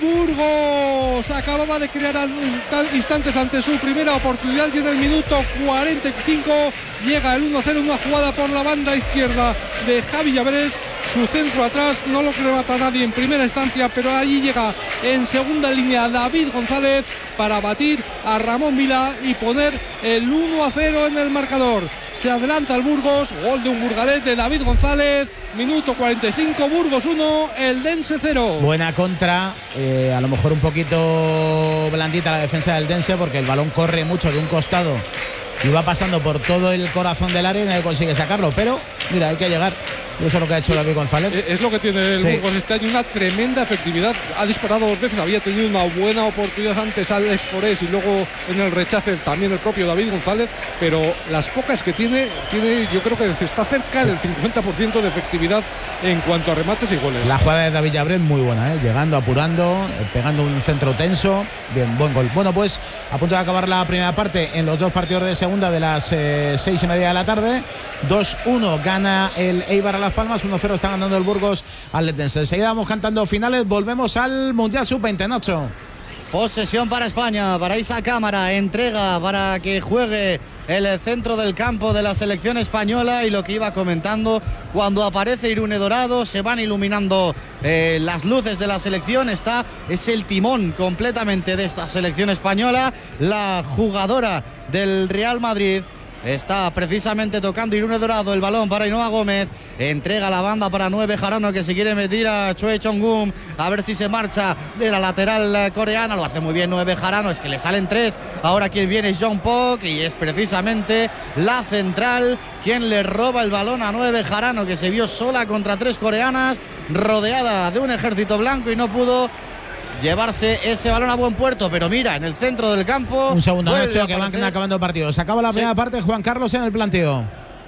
Burgos. Acababa de crear instantes ante su primera oportunidad y en el minuto cuarenta y cinco llega el uno cero, una jugada por la banda izquierda de Javi Llaveres. Su centro atrás no lo remata nadie en primera instancia, pero allí llega en segunda línea David González para batir a Ramón Vila y poner el uno a cero en el marcador. Se adelanta el Burgos, gol de un burgalés de David González, minuto cuarenta y cinco, Burgos uno, Eldense cero. Buena contra, eh, a lo mejor un poquito blandita la defensa del Eldense, porque el balón corre mucho de un costado y va pasando por todo el corazón del área y nadie consigue sacarlo, pero mira, hay que llegar. Y eso es lo que ha hecho David González. Es lo que tiene el sí. Burgos este año, una tremenda efectividad. Ha disparado dos veces, había tenido una buena oportunidad antes Alex Forés y luego en el rechace también el propio David González, pero las pocas que tiene, tiene yo creo que está cerca del cincuenta por ciento de efectividad en cuanto a remates y goles. La jugada de David Llaveres muy buena, ¿eh? Llegando, apurando, eh, pegando un centro tenso. Bien, buen gol. Bueno, pues a punto de acabar la primera parte en los dos partidos de segunda de las eh, seis y media de la tarde. dos uno gana el Eibar a Las Palmas, uno cero está ganando el Burgos al Eldense. Enseguida vamos cantando finales, volvemos al Mundial sub veinte, Nacho. Posesión para España, para Isa Cámara, entrega para que juegue el centro del campo de la selección española. Y lo que iba comentando, cuando aparece Irune Dorado se van iluminando eh, las luces de la selección. Está, es el timón completamente de esta selección española. La jugadora del Real Madrid está precisamente tocando Irune Dorado, el balón para Ainhoa Gómez, entrega la banda para Noé Bejarano, que se quiere meter a Choi Chong-gun, a ver si se marcha de la lateral coreana. Lo hace muy bien Noé Bejarano, es que le salen tres. Ahora quien viene es John Pok y es precisamente la central quien le roba el balón a Noé Bejarano, que se vio sola contra tres coreanas, rodeada de un ejército blanco y no pudo llevarse ese balón a buen puerto. Pero mira, en el centro del campo, un segundo, Nacho, que van acabando el partido. Se acaba la primera sí. parte, Juan Carlos en el planteo.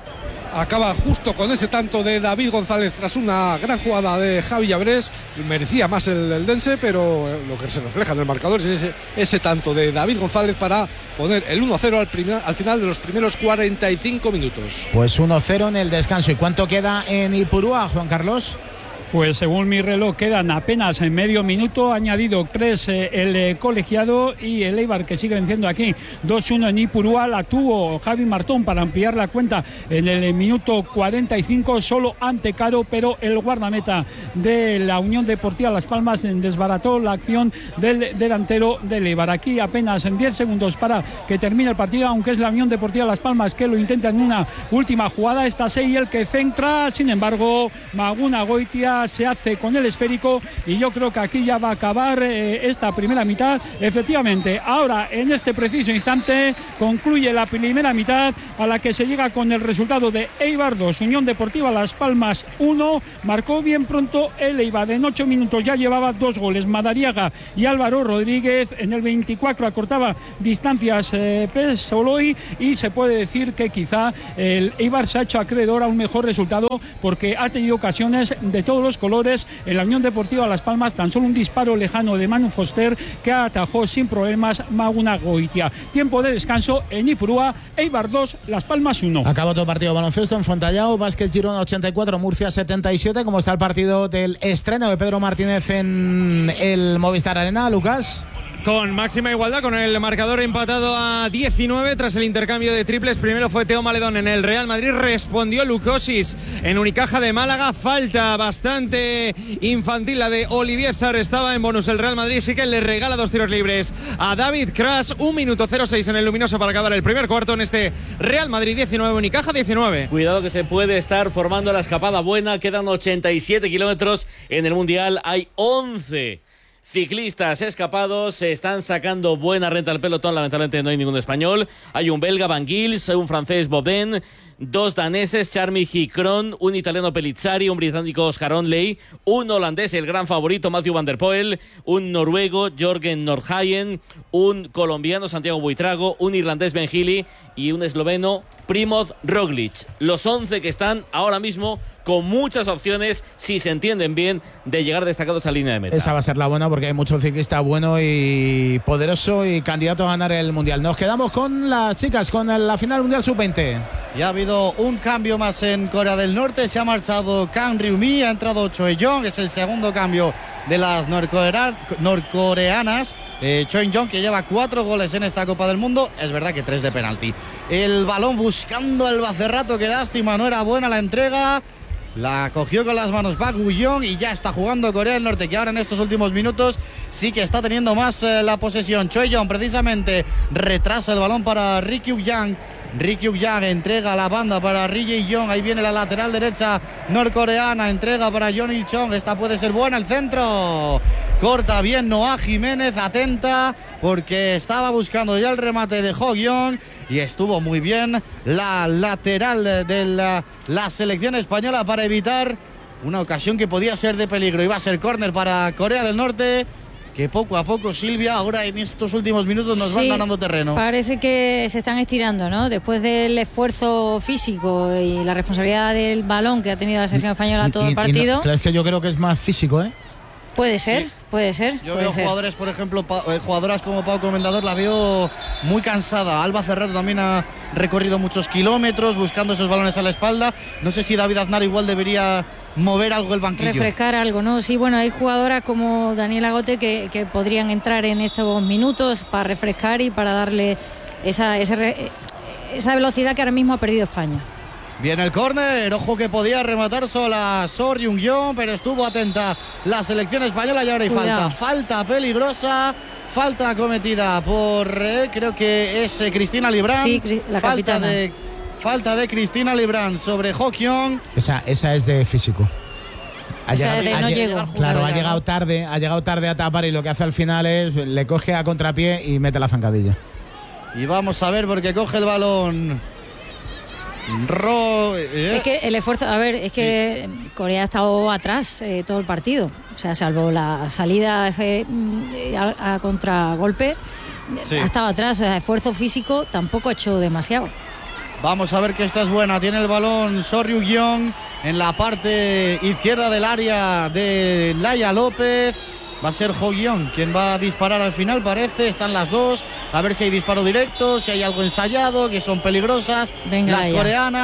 Acaba justo con ese tanto de David González tras una gran jugada de Javi Llaveres. Merecía más el Eldense, pero lo que se refleja en el marcador es ese, ese tanto de David González para poner el uno a cero al, primer, al final de los primeros cuarenta y cinco minutos. Pues uno cero en el descanso. ¿Y cuánto queda en Ipurúa, Juan Carlos? Pues según mi reloj quedan apenas en medio minuto, ha añadido tres eh, el eh, colegiado y el Eibar que sigue venciendo aquí dos uno en Ipurúa. La tuvo Javi Martón para ampliar la cuenta en el eh, minuto cuarenta y cinco, solo ante Caro, pero el guardameta de la Unión Deportiva Las Palmas desbarató la acción del delantero del Eibar. Aquí apenas en diez segundos para que termine el partido, aunque es la Unión Deportiva Las Palmas que lo intenta en una última jugada. Está Sey el que centra, sin embargo Maguna Goitia se hace con el esférico y yo creo que aquí ya va a acabar eh, esta primera mitad. Efectivamente, ahora en este preciso instante concluye la primera mitad, a la que se llega con el resultado de Eibar dos, Unión Deportiva Las Palmas uno. Marcó bien pronto el Eibar, en ocho minutos ya llevaba dos goles Madariaga y Álvaro Rodríguez. En el veinticuatro acortaba distancias eh, Pesoloy, y se puede decir que quizá el Eibar se ha hecho acreedor a un mejor resultado, porque ha tenido ocasiones de todos los colores. En la Unión Deportiva Las Palmas tan solo un disparo lejano de Manu Foster que atajó sin problemas Maguna Goitia. Tiempo de descanso en Ipurúa, Eibar dos, Las Palmas uno. Acabó todo partido baloncesto en Fontallao, Básquet Girona ochenta y cuatro, Murcia setenta y siete. ¿Cómo está el partido del estreno de Pedro Martínez en el Movistar Arena, Lucas? Con máxima igualdad, con el marcador empatado a diecinueve tras el intercambio de triples. Primero fue Teo Maledón en el Real Madrid, respondió Lucosis en Unicaja de Málaga. Falta bastante infantil la de Olivier Sarr, estaba en bonus el Real Madrid, sí que le regala dos tiros libres a David Crash. Un minuto cero seis en el luminoso para acabar el primer cuarto en este Real Madrid diecinueve, Unicaja diecinueve. Cuidado que se puede estar formando la escapada buena, quedan ochenta y siete kilómetros en el Mundial, hay once ciclistas escapados, se están sacando buena renta al pelotón. Lamentablemente no hay ningún español. Hay un belga, Van Gils, un francés, Boben, dos daneses, Charmy Hicron, un italiano, Pellizzari, un británico, Oscar Onley, un holandés, el gran favorito, Matthew van der Poel, un noruego, Jorgen Nordhagen, un colombiano, Santiago Buitrago, un irlandés, Ben Healy, y un esloveno, Primoz Roglic. Los once que están ahora mismo con muchas opciones, si se entienden bien, de llegar destacados a línea de meta. Esa va a ser la buena, porque hay mucho ciclista bueno y poderoso y candidato a ganar el Mundial. Nos quedamos con las chicas, con la final Mundial sub veinte. Ya ha habido un cambio más en Corea del Norte, se ha marchado Kang Ryumi, ha entrado Choi Jong, es el segundo cambio de las norcorea- norcoreanas. eh, Choi Jong, que lleva cuatro goles en esta Copa del Mundo, es verdad que tres de penalti. El balón buscando al Bacerrato, qué lástima, no era buena la entrega. La cogió con las manos Park Woo-yeong y ya está jugando Corea del Norte, que ahora en estos últimos minutos sí que está teniendo más eh, la posesión. Choi Jong precisamente retrasa el balón para Ri Kyuk-yang. Ri Kyuk-yang entrega la banda para Ri Jae-yong. Ahí viene la lateral derecha norcoreana. Entrega para Yeon Il-chong. Esta puede ser buena. El centro. Corta bien Noah Jiménez. Atenta porque estaba buscando ya el remate de Ho-yeong. Y estuvo muy bien la lateral de la, la selección española para evitar una ocasión que podía ser de peligro. Iba a ser córner para Corea del Norte, que poco a poco, Silvia, ahora en estos últimos minutos nos sí, van ganando terreno. Parece que se están estirando, ¿no? Después del esfuerzo físico y la responsabilidad del balón que ha tenido la selección española todo y, el partido. No, es que yo creo que es más físico, ¿eh? Puede ser, sí. puede ser. Yo puede veo ser. jugadores, por ejemplo, pa, eh, jugadoras como Pau Comendador, la veo muy cansada. Alba Cerrato también ha recorrido muchos kilómetros buscando esos balones a la espalda. No sé si David Aznar igual debería mover algo el banquillo. Refrescar algo, ¿no? Sí, bueno, hay jugadoras como Daniela Gote que, que podrían entrar en estos minutos para refrescar y para darle esa, ese, esa velocidad que ahora mismo ha perdido España. Viene el córner, ojo que podía rematar sola Sor Jung-yeon, pero estuvo atenta la selección española y ahora hay Cuidado. falta, falta peligrosa, falta cometida por, eh, creo que es eh, Cristina Librán, sí, la falta capitana. de falta de Cristina Librán sobre Ho-kyung. Esa, esa es de físico. Ha esa llegado, de ha no llegado, llego. claro, Justo ha ya, llegado ¿no? tarde, ha llegado tarde a tapar y lo que hace al final es le coge a contrapié y mete la zancadilla. Y vamos a ver porque coge el balón. Ro, eh. Es que el esfuerzo, a ver, es que sí. Corea ha estado atrás eh, todo el partido, o sea, salvo la salida eh, a, a contragolpe, sí. ha estado atrás, o sea, esfuerzo físico tampoco ha hecho demasiado. Vamos a ver que esta es buena, tiene el balón Sor Jung-yeon en la parte izquierda del área de Laia López. Va a ser Ho-yeong quien va a disparar al final, parece. Están las dos. A ver si hay disparo directo, si hay algo ensayado, que son peligrosas. Venga, las ya. coreanas.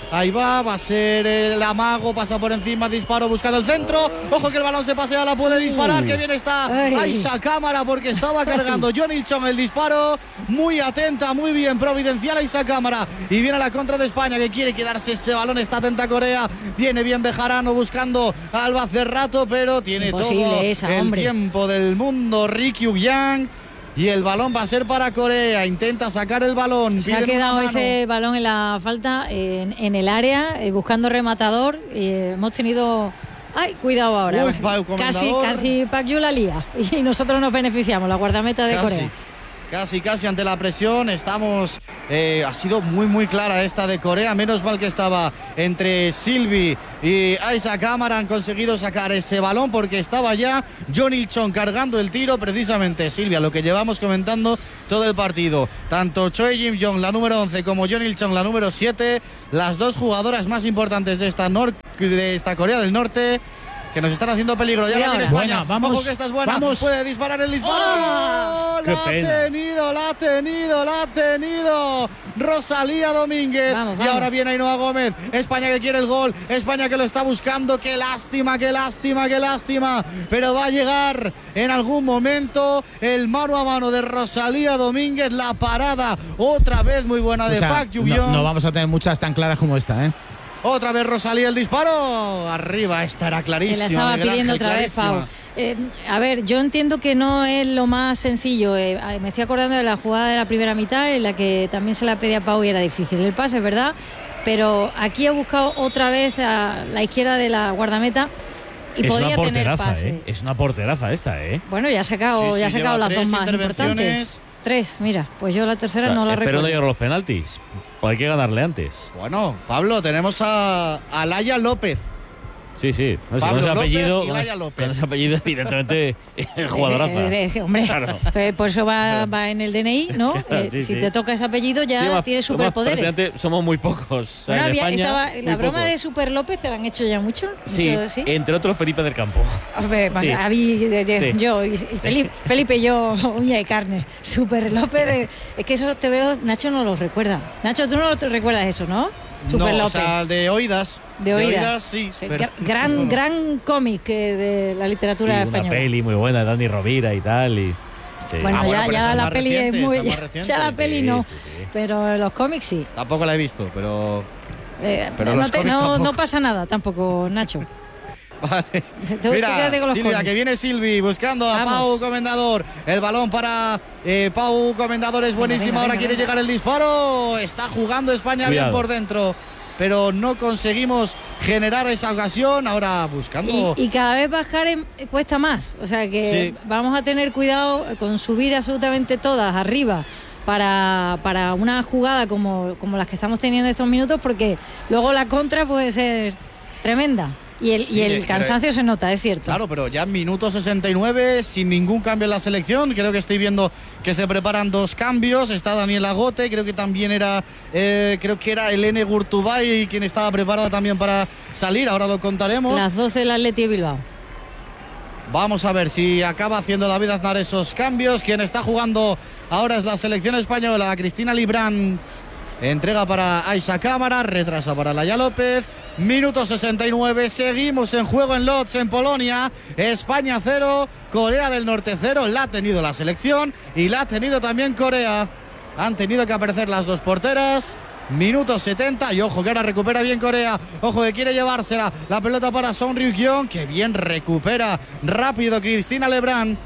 Ahí va, va a ser el amago, pasa por encima, disparo buscando el centro. Ojo que el balón se pasea, la puede disparar. Uh. Que bien está Aisha Cámara porque estaba cargando John Ilchon el disparo. Muy atenta, muy bien, providencial Aisha Cámara. Y viene a la contra de España que quiere quedarse ese balón. Está atenta Corea. Viene bien Bejarano buscando a Alba Cerrato, pero tiene Imposible todo esa, el hombre. tiempo del mundo. Ri Kyung-yang. Y el balón va a ser para Corea. Intenta sacar el balón. Se ha quedado ese balón en la falta, en, en el área, eh, buscando rematador. Eh, hemos tenido... ¡Ay, cuidado ahora! Uy, casi, casi Pak Yu la lía. Y nosotros nos beneficiamos, la guardameta de casi. Corea. Casi, casi ante la presión. Estamos. Eh, ha sido muy, muy clara esta de Corea. Menos mal que estaba entre Silvi y Aisha Cámara. Han conseguido sacar ese balón porque estaba ya John Ilchon cargando el tiro. Precisamente, Silvia, lo que llevamos comentando todo el partido. Tanto Choi Jim-jong, la número once, como John Ilchon, la número siete. Las dos jugadoras más importantes de esta, nor- de esta Corea del Norte. Que nos están haciendo peligro. Ya la viene España. Buena, vamos, Ojo que esta es buena. Vamos. Puede disparar el disparo. ¡Oh! La ha tenido, la ha tenido, la ha tenido Rosalía Domínguez. Vamos, vamos. Y ahora viene Ainhoa Gómez. España que quiere el gol. España que lo está buscando. Qué lástima, qué lástima, qué lástima. Pero va a llegar en algún momento el mano a mano de Rosalía Domínguez. La parada otra vez muy buena de Pak Yu-yeon. No, no vamos a tener muchas tan claras como esta, ¿eh? Otra vez Rosalía el disparo. Arriba, esta era clarísima. Que la estaba pidiendo Ángel, otra vez, Pau. Eh, a ver, yo entiendo que no es lo más sencillo. Eh, me estoy acordando de la jugada de la primera mitad en la que también se la pedía a Pau y era difícil el pase, ¿verdad? Pero aquí ha buscado otra vez a la izquierda de la guardameta y es podía tener pase. ¿eh? Es una porteraza esta, ¿eh? Bueno, ya ha sacado, sí, ya ha sí, sacado las dos más intervenciones. importantes. Tres, mira, pues yo la tercera o sea, no la espero recuerdo. no llegar a los penaltis. Pues hay que ganarle antes. Bueno, Pablo, tenemos a, a Laia López. Sí, sí. No, Pablo con ese apellido, López y Laia López. Con ese apellido, evidentemente, jugadoraza. Eh, eh, hombre, claro. Pues por eso va, va en el D N I, ¿no? Claro, sí, eh, si sí. te toca ese apellido ya sí, tienes superpoderes. Somos muy pocos. Bueno, en había, España, estaba, muy la broma pocos. de Super López te la han hecho ya mucho. Sí, mucho, ¿sí? Entre otros Felipe del Campo. Hombre, sí. a mí, de, de, sí. yo y Felipe, Felipe y yo, uña y carne. Super López, de, es que eso te veo, Nacho no lo recuerda. Nacho, tú no lo te recuerdas eso, ¿no? Super no, López. O sea, de oídas. De oídas, de oídas sí. sí pero... Gran, no. gran cómic eh, de la literatura sí, española. Una peli muy buena de Dani Rovira y tal. Y, sí. Bueno, ah, ya, bueno, ya la es peli reciente, es muy. Es Ya la peli sí, no. sí, sí. Pero los cómics sí. Tampoco la he visto, pero. Eh, pero no, te, no, no tampoco. pasa nada tampoco, Nacho. Vale. Tú, Mira, tú Silvia, cómics. que viene Silvi buscando a Vamos. Pau Comendador. El balón para eh, Pau Comendador es buenísimo. Venga, venga, Ahora venga, quiere venga. llegar el disparo. Está jugando España Cuidado. bien por dentro, pero no conseguimos generar esa ocasión. Ahora buscando. Y, y cada vez bajar en- cuesta más. O sea que Sí. vamos a tener cuidado con subir absolutamente todas arriba para, para una jugada como, como las que estamos teniendo estos minutos, porque luego la contra puede ser tremenda. Y el, Sí, y el pero- cansancio se nota, es cierto. Claro, pero ya en minuto sesenta y nueve, sin ningún cambio en la selección. Creo que estoy viendo que se preparan dos cambios. Está Daniel Agote, creo que también era, eh, creo que era Elene Gurtubay quien estaba preparada también para salir. Ahora lo contaremos. Las doce del Atleti de Bilbao. Vamos a ver si acaba haciendo David Aznar esos cambios. Quien está jugando ahora es la selección española. Cristina Librán entrega para Aisha Cámara, retrasa para Laia López. Minuto sesenta y nueve, seguimos en juego en Lodz, en Polonia. España cero, Corea del Norte cero. La ha tenido la selección y la ha tenido también Corea. Han tenido que aparecer las dos porteras. Minuto setenta y ojo que ahora recupera bien Corea. Ojo que quiere llevársela. La pelota para Son Ryuk-yeon, que bien recupera rápido Cristina Lebrán.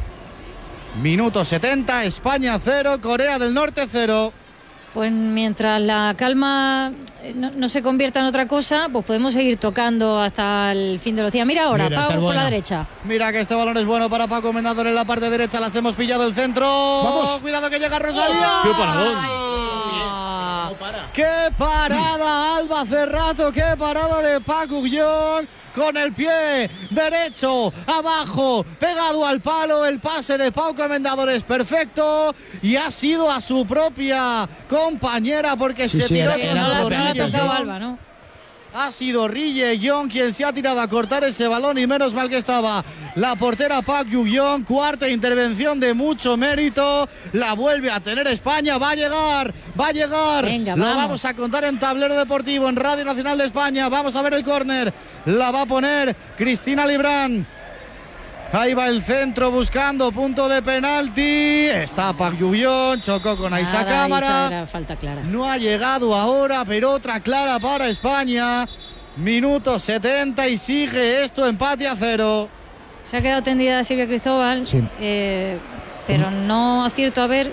Minuto setenta, España cero, Corea del Norte cero. Pues mientras la calma no, no se convierta en otra cosa, pues podemos seguir tocando hasta el fin de los días. Mira ahora, Mira, Pau está por bueno. la derecha. Mira que este balón es bueno para Paco Comendador en la parte derecha. Las hemos pillado el centro. Vamos. Cuidado que llega Rosalía. ¡Qué paradón! ¡Qué parada, Alba Cerrato! ¡Qué parada de Pak Yu-yeon! Con el pie derecho, abajo, pegado al palo. El pase de Pau Comendador es perfecto. Y ha sido a su propia compañera porque Sí, se sí, tiró era- con Sí, era no, la, todo no la ha penalti, tocado sí. Alba, ¿no? Ha sido Ri Jae-yong quien se ha tirado a cortar ese balón y menos mal que estaba la portera Park Yu-yeong. Cuarta intervención de mucho mérito. La vuelve a tener España. Va a llegar, va a llegar. Venga, Lo vamos. vamos a contar en Tablero Deportivo, en Radio Nacional de España. Vamos a ver el córner. La va a poner Cristina Librán. Ahí va el centro buscando punto de penalti. Está Park Yu-yeong, chocó con Aisha Nada, Cámara. esa era falta clara. No ha llegado ahora, pero otra clara para España. Minuto setenta y sigue esto empate a cero. Se ha quedado tendida Silvia Cristóbal, Sí. eh, pero no acierto a ver.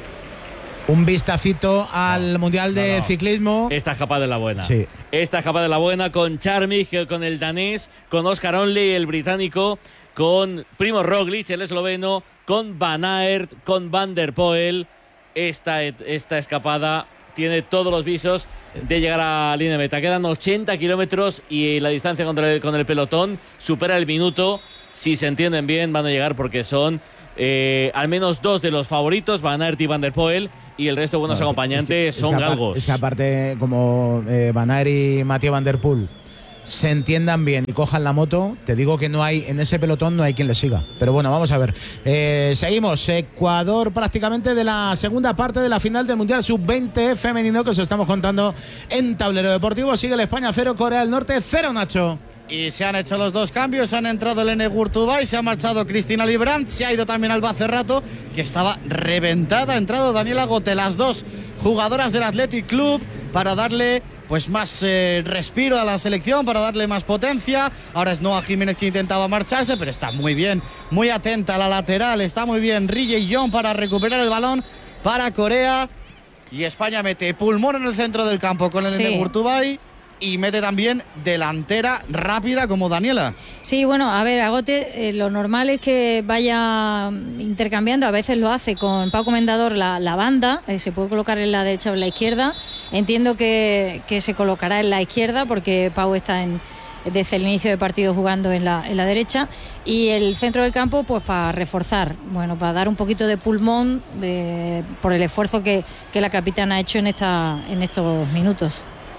Un vistacito al Mundial de No, no. Ciclismo. Esta escapada de la buena. Sí. Esta escapada de la buena con Charmig, con el danés, con Oscar Onley, el británico, con Primo Roglic, el esloveno, con Van Aert, con Van der Poel. Esta, esta escapada tiene todos los visos de llegar a línea de meta. Quedan ochenta kilómetros y la distancia con el, con el pelotón supera el minuto. Si se entienden bien, van a llegar porque son eh, al menos dos de los favoritos, Van Aert y Van der Poel, y el resto de buenos No, es- acompañantes es que- son es que apar- galgos. Es que aparte, como eh, Van Aert y Mathieu Van der Poel se entiendan bien y cojan la moto, te digo que no hay, en ese pelotón no hay quien le siga. Pero bueno, vamos a ver. Eh, seguimos. Ecuador prácticamente de la segunda parte de la final del Mundial sub veinte femenino que os estamos contando en Tablero Deportivo. Sigue el España cero, Corea del Norte cero, Nacho. Y se han hecho los dos cambios, han entrado Elena Gurtubay, se ha marchado Cristina Librán, se ha ido también Alba Cerrato, que estaba reventada, ha entrado Daniela Gote, las dos jugadoras del Athletic Club, para darle pues más eh, respiro a la selección, para darle más potencia. Ahora es Noa Jiménez que intentaba marcharse, pero está muy bien, muy atenta a la lateral, está muy bien Ri Jae-yong para recuperar el balón para Corea. Y España mete pulmón en el centro del campo con Elena Sí. Gurtubay. Y mete también delantera rápida como Daniela. Sí, bueno, a ver, Agote, eh, lo normal es que vaya intercambiando, a veces lo hace con Pau Comendador la, la banda, eh, se puede colocar en la derecha o en la izquierda. Entiendo que, que se colocará en la izquierda porque Pau está en, desde el inicio del partido jugando en la, en la derecha, y el centro del campo pues para reforzar, bueno, para dar un poquito de pulmón eh, por el esfuerzo que, que la capitana ha hecho en, esta, en estos minutos.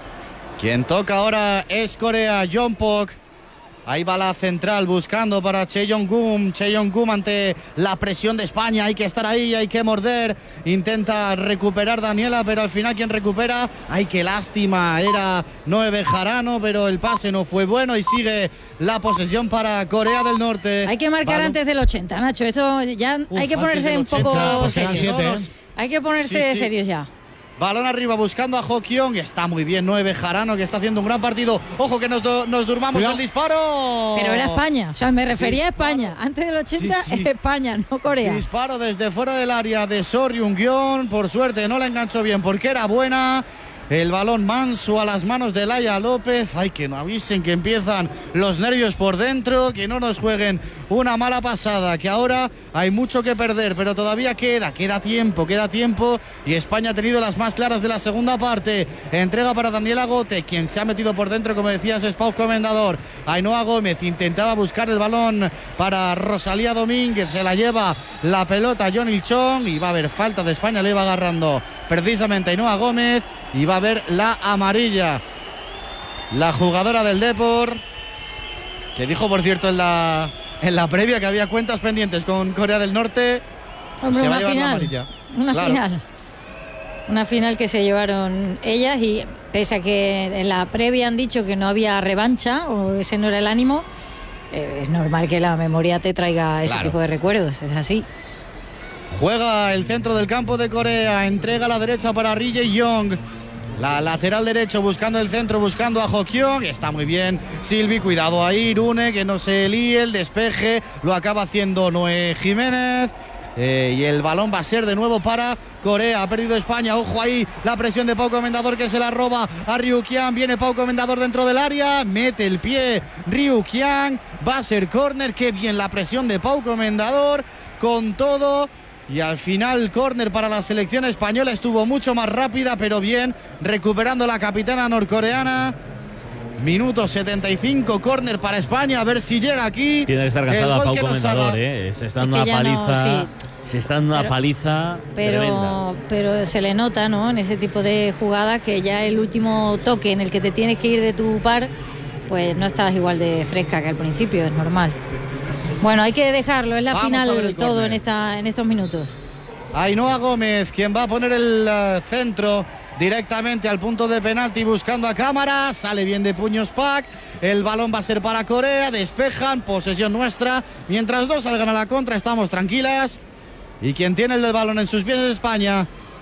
Quien toca ahora es Corea, Jongpok. Ahí va la central buscando para Cheon-gum. Cheon-gum ante la presión de España. Hay que estar ahí, hay que morder. Intenta recuperar Daniela, pero al final quien recupera. ¡Ay, qué lástima! Era Noé Bejarano, pero el pase no fue bueno y sigue la posesión para Corea del Norte. Hay que marcar Balón- antes del ochenta, Nacho. Esto ya Uf, hay que antes ponerse del un poco ochenta, pues eran serios. siete, ¿eh? Hay que ponerse Sí, sí. serios ya. Balón arriba buscando a Ho-kyung. Está muy bien Noé Bejarano, que está haciendo un gran partido. Ojo que nos, do- nos durmamos Cuidado. el disparo. Pero era España, o sea, me refería a Disparo. España. Antes del ochenta Sí, sí. es España, no Corea. Disparo desde fuera del área de Sor Ryung-yeon. Por suerte no la enganchó bien porque era buena. El balón manso a las manos de Laia López. Ay, que no avisen que empiezan los nervios por dentro, que no nos jueguen una mala pasada, que ahora hay mucho que perder, pero todavía queda, queda tiempo, queda tiempo. Y España ha tenido las más claras de la segunda parte. Entrega para Daniela Gote, quien se ha metido por dentro, como decías, es Pau Comendador. Ainhoa Gómez intentaba buscar el balón para Rosalía Domínguez, se la lleva la pelota John Il-chong y va a haber falta de España, le iba agarrando precisamente Ainhoa Gómez y va a haber la amarilla. La jugadora del Depor, que dijo por cierto en la, en la previa que había cuentas pendientes con Corea del Norte. Hombre, se va una a llevar la final. amarilla. Una Claro. final. Una final que se llevaron ellas, y pese a que en la previa han dicho que no había revancha, o ese no era el ánimo, eh, es normal que la memoria te traiga ese Claro. tipo de recuerdos, es así. Juega el centro del campo de Corea, entrega a la derecha para Ri Jae-yong. La lateral derecho buscando el centro, buscando a Ho-kyung. Está muy bien Silvi, cuidado ahí, Rune, que no se líe, el despeje lo acaba haciendo Noé Jiménez. Eh, y el balón va a ser de nuevo para Corea. Ha perdido España. Ojo ahí, la presión de Pau Comendador, que se la roba a Ryu Kiang. Viene Pau Comendador dentro del área. Mete el pie Ryu Kiang. Va a ser córner. Qué bien la presión de Pau Comendador. Con todo. Y al final córner para la selección española. Estuvo mucho más rápida, pero bien, recuperando la capitana norcoreana. Minuto setenta y cinco, córner para España. A ver si llega aquí. Tiene que estar el cansada gol Pau que nos Comendador, haga. ¿eh? Se está Es dando que una ya no, paliza. sí. Se está dando una pero, paliza pero, tremenda. pero se le nota, ¿no? En ese tipo de jugadas que ya el último toque en el que te tienes que ir de tu par, pues no estás igual de fresca que al principio, es normal. Bueno, hay que dejarlo, es la Vamos final todo en, esta, en estos minutos. Ainhoa Gómez, quien va a poner el uh, centro directamente al punto de penalti buscando a cámara, sale bien de puños Pac, el balón va a ser para Corea, despejan, posesión nuestra, mientras dos salgan a la contra estamos tranquilas y quien tiene el balón en sus pies es España.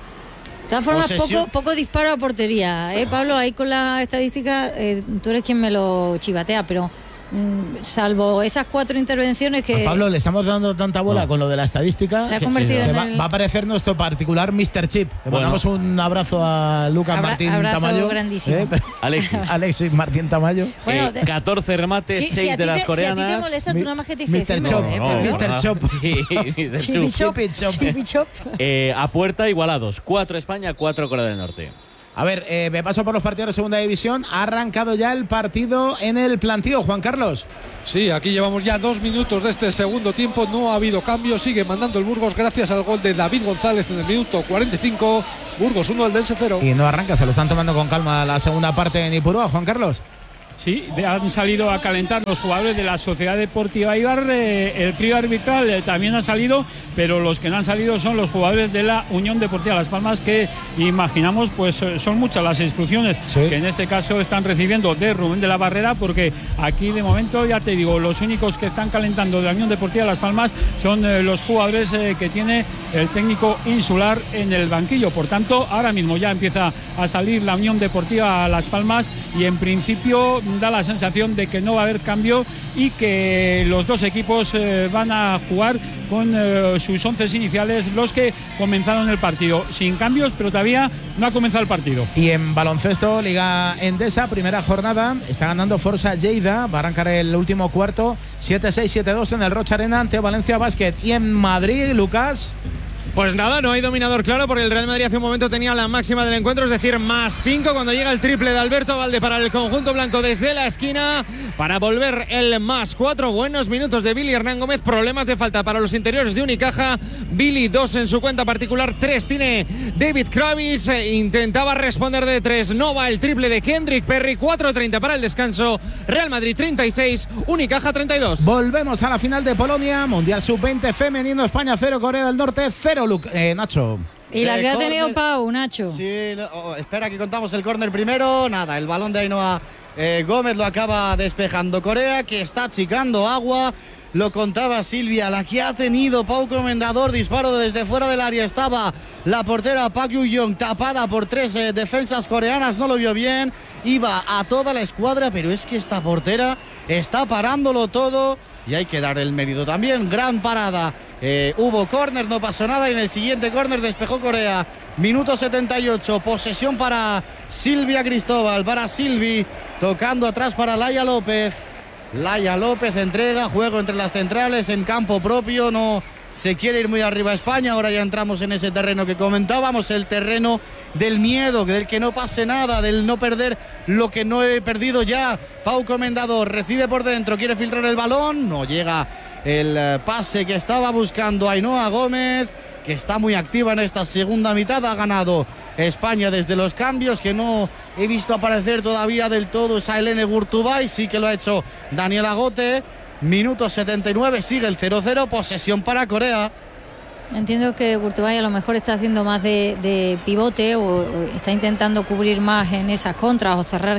De todas formas, poco, poco disparo a portería, ¿eh, Pablo? Ahí con la estadística, eh, tú eres quien me lo chivatea, pero mm, salvo esas cuatro intervenciones que... A Pablo, le estamos dando tanta bola no. con lo de la estadística. Se ha convertido que, en va, el... va a aparecer nuestro particular mister Chip. Le bueno. mandamos un abrazo a Lucas Abra, Martín abrazo Tamayo. grandísimo. ¿Eh? Alexis. Alexis Martín Tamayo. Bueno, eh, catorce remates, sí, seis si de las te, coreanas. Si a ti te molesta, tú nada más que te mister Chop. ¿eh? No, mister no, Chop. Sí, mister Chipi Chop. Chipi Chop. Chipi Chop. Eh, a puerta igualados. cuatro España, cuatro Corea del Norte. A ver, eh, me paso por los partidos de segunda división. Ha arrancado ya el partido en el plantío, Juan Carlos. Sí, aquí llevamos ya dos minutos de este segundo tiempo. No ha habido cambio. Sigue mandando el Burgos gracias al gol de David González en el minuto cuarenta y cinco. Burgos uno, Eldense cero. Y no arranca, se lo están tomando con calma la segunda parte en Ipurúa, Juan Carlos. Sí, han salido a calentar los jugadores de la Sociedad Deportiva Eibar. Eh, el trío arbitral eh, también ha salido, pero los que no han salido son los jugadores de la Unión Deportiva Las Palmas, que imaginamos pues son muchas las instrucciones sí. que en este caso están recibiendo de Rubén de la Barrera, porque aquí de momento, ya te digo, los únicos que están calentando de la Unión Deportiva Las Palmas son eh, los jugadores eh, que tiene el técnico insular en el banquillo. Por tanto, ahora mismo ya empieza a salir la Unión Deportiva Las Palmas y en principio da la sensación de que no va a haber cambio y que los dos equipos eh, van a jugar con eh, sus once iniciales, los que comenzaron el partido, sin cambios, pero todavía no ha comenzado el partido. Y en baloncesto, Liga Endesa, primera jornada, está ganando Forza Lleida, va a arrancar el último cuarto, siete seis, siete dos en el Rocha Arena ante Valencia Basket. Y en Madrid, Lucas... Pues nada, no hay dominador claro, porque el Real Madrid hace un momento tenía la máxima del encuentro, es decir, más cinco cuando llega el triple de Alberto Valde para el conjunto blanco desde la esquina para volver el más cuatro. Buenos minutos de Billy Hernán Gómez, problemas de falta para los interiores de Unicaja. Billy dos en su cuenta particular, tres tiene David Kravis, intentaba responder de tres, no va el triple de Kendrick Perry. Cuatro treinta para el descanso, Real Madrid treinta y seis, Unicaja treinta y dos. Volvemos a la final de Polonia, Mundial sub veinte femenino, España cero, Corea del Norte cero. Eh, Nacho. Y la eh, que ha corner. tenido Pau, Nacho. Sí, oh, espera que contamos el córner primero. Nada, el balón de Ainhoa eh, Gómez lo acaba despejando Corea, que está achicando agua. Lo contaba Silvia, la que ha tenido Pau Comendador, disparo desde fuera del área. Estaba la portera Park Yu-young tapada por tres eh, defensas coreanas, no lo vio bien. Iba a toda la escuadra, pero es que esta portera está parándolo todo. Y hay que dar el mérito también. Gran parada. Eh, hubo córner, no pasó nada. Y en el siguiente córner despejó Corea. Minuto setenta y ocho. Posesión para Silvia Cristóbal. Para Silvi. Tocando atrás para Laia López. Laia López entrega. Juego entre las centrales en campo propio. No se quiere ir muy arriba a España. Ahora ya entramos en ese terreno que comentábamos. El terreno del miedo, del que no pase nada, del no perder lo que no he perdido ya. Pau Comendador recibe por dentro, quiere filtrar el balón, no llega el pase que estaba buscando Ainhoa Gómez, que está muy activa en esta segunda mitad. Ha ganado España desde los cambios, que no he visto aparecer todavía del todo esa Helene Gurtubay, sí que lo ha hecho Daniela Gote. Minuto setenta y nueve, sigue el cero cero, posesión para Corea. Entiendo que Gurtubay a lo mejor está haciendo más de, de pivote o, o está intentando cubrir más en esas contras o cerrar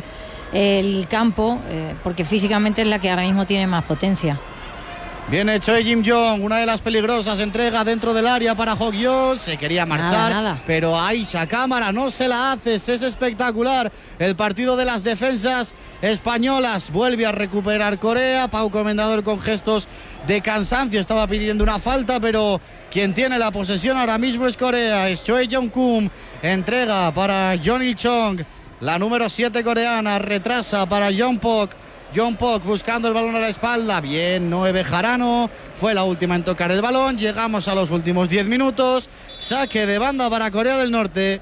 el campo, eh, porque físicamente es la que ahora mismo tiene más potencia. Bien hecho de Jim Jong, una de las peligrosas, entrega dentro del área para Hok-yeon, se quería marchar, nada, nada. pero Aisha Cámara no se la haces, es espectacular el partido de las defensas españolas. Vuelve a recuperar Corea, Pau Comendador con gestos de cansancio, estaba pidiendo una falta, pero quien tiene la posesión ahora mismo es Corea. Es Choi Jong-kum, entrega para John Il-chong, la número siete coreana, retrasa para Jong Pok. Jong Pok buscando el balón a la espalda. Bien, Noé Bejarano fue la última en tocar el balón. Llegamos a los últimos diez minutos. Saque de banda para Corea del Norte.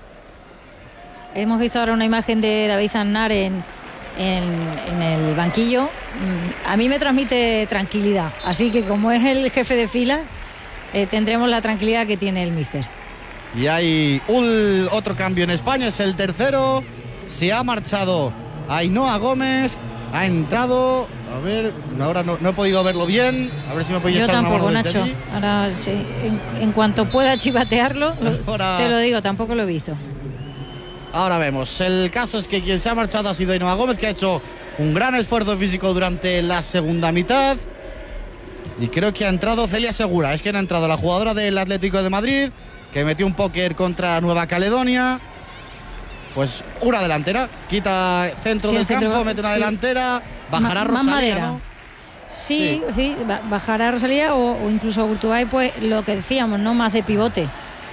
Hemos visto ahora una imagen de David Zannar en, en, en el banquillo. A mí me transmite tranquilidad. Así que como es el jefe de fila, eh, tendremos la tranquilidad que tiene el míster. Y hay un, otro cambio en España, es el tercero. Se ha marchado Ainhoa Gómez, ha entrado, a ver, ahora no, no he podido verlo bien, a ver si me podéis Yo echar tampoco, una mano desde Nacho. allí. Ahora, sí, en, en cuanto pueda chivatearlo, lo, Ahora- te lo digo, tampoco lo he visto. Ahora vemos, el caso es que quien se ha marchado ha sido Ainhoa Gómez, que ha hecho un gran esfuerzo físico durante la segunda mitad. Y creo que ha entrado Celia Segura, es que ha entrado la jugadora del Atlético de Madrid, que metió un póker contra Nueva Caledonia. Pues una delantera, quita centro Sí, del el centro, campo, mete una sí. delantera, bajará Ma- más Rosalía, madera. ¿no? Sí, sí, ba- bajará Rosalía o, o incluso Gurtubay, pues lo que decíamos, ¿no? Más de pivote.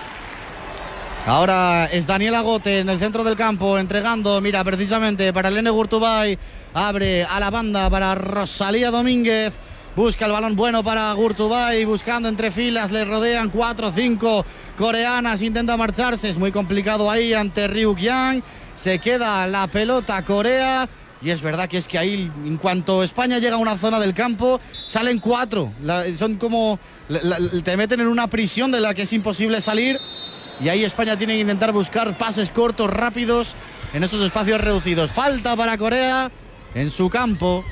Ahora es Daniela Gote en el centro del campo, entregando, mira, precisamente para Elene Gurtubay, abre a la banda para Rosalía Domínguez, busca el balón bueno para Gurtubay, buscando entre filas, le rodean cuatro o cinco coreanas, intenta marcharse, es muy complicado ahí ante Ryuk Yang, se queda la pelota Corea. Y es verdad que es que ahí, en cuanto España llega a una zona del campo, salen cuatro. La- son como. la- la- te meten en una prisión de la que es imposible salir. Y ahí España tiene que intentar buscar pases cortos, rápidos, en esos espacios reducidos. Falta para Corea en su campo.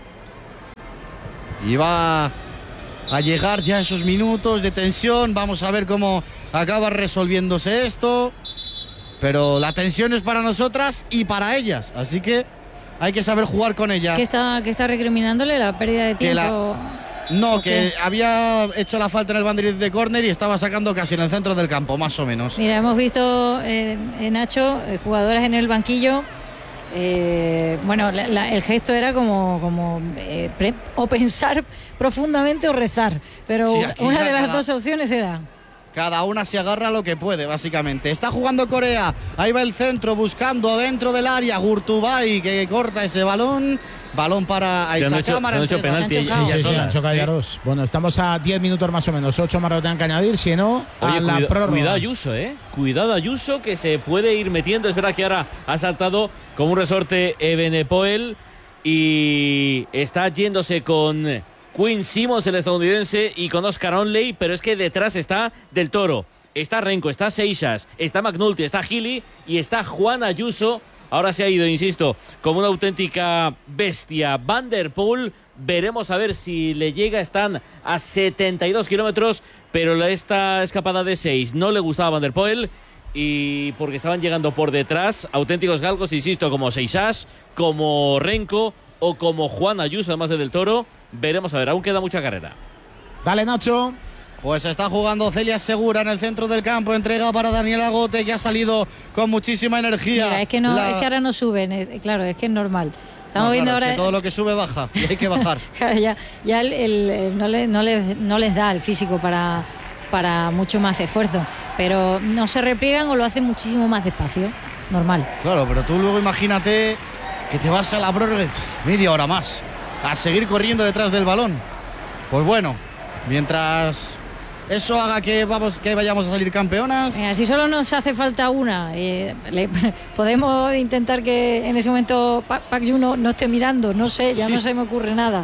Y va a llegar ya esos minutos de tensión. Vamos a ver cómo acaba resolviéndose esto. Pero la tensión es para nosotras y para ellas. Así que hay que saber jugar con ella. ¿Qué está, qué está recriminándole? ¿La pérdida de Que la- tiempo? No, ¿O que qué? había hecho la falta en el banderín de córner y estaba sacando casi en el centro del campo, más o menos. Mira, hemos visto, eh, en Nacho, eh, jugadoras en el banquillo. eh, bueno, la- la- el gesto era como, como eh, pre- o pensar profundamente o rezar. Pero Sí, aquí una ya de las cada- dos opciones era. Cada una se agarra a lo que puede, básicamente. Está jugando Corea. Ahí va el centro, buscando dentro del área. Gurtubay, que corta ese balón. Balón para Se han Aisha hecho- Cámara. se han hecho entrega- penalti Se han ellas chocado. Sí, sí, sí, solas. han chocado ya dos. Bueno, estamos a diez minutos más o menos. ocho más lo tengan que añadir, si no, a Oye, la cuida- prórroga. cuidado Ayuso, ¿eh? Cuidado Ayuso, que se puede ir metiendo. Es verdad que ahora ha saltado como un resorte Ebenepoel y está yéndose con Quinn Simmons, el estadounidense, y con Oscar Onley, pero es que detrás está Del Toro, está Renko, está Seixas, está McNulty, está Gili y está Juan Ayuso. Ahora se ha ido, insisto, como una auténtica bestia. Van der Poel, veremos a ver si le llega. Están a setenta y dos kilómetros, pero la- esta escapada de seis no le gustaba a Van der Poel, y porque estaban llegando por detrás auténticos galgos, insisto, como Seixas, como Renko o como Juan Ayuso, además de Del Toro. Veremos a ver, aún queda mucha carrera. Dale, Nacho. Pues está jugando Celia Segura en el centro del campo. Entrega para Daniela Gote, que ha salido con muchísima energía. Mira, es que no, La- es que ahora no suben, eh, claro, es que es normal. Estamos No, viendo claro, es ahora. que todo lo que sube baja y hay que bajar. Claro, ya, ya el- el- el- no, le- no les, no les da el físico para, para mucho más esfuerzo, pero no se repliegan o lo hacen muchísimo más despacio, normal. Claro, pero tú luego imagínate que te vas a la prórroga media hora más a seguir corriendo detrás del balón. Pues bueno, mientras eso haga que vamos que vayamos a salir campeonas. Venga, si solo nos hace falta una, eh, le- podemos intentar que en ese momento Pa- Park Ju no, no esté mirando, no sé, ya Sí. no se me ocurre nada.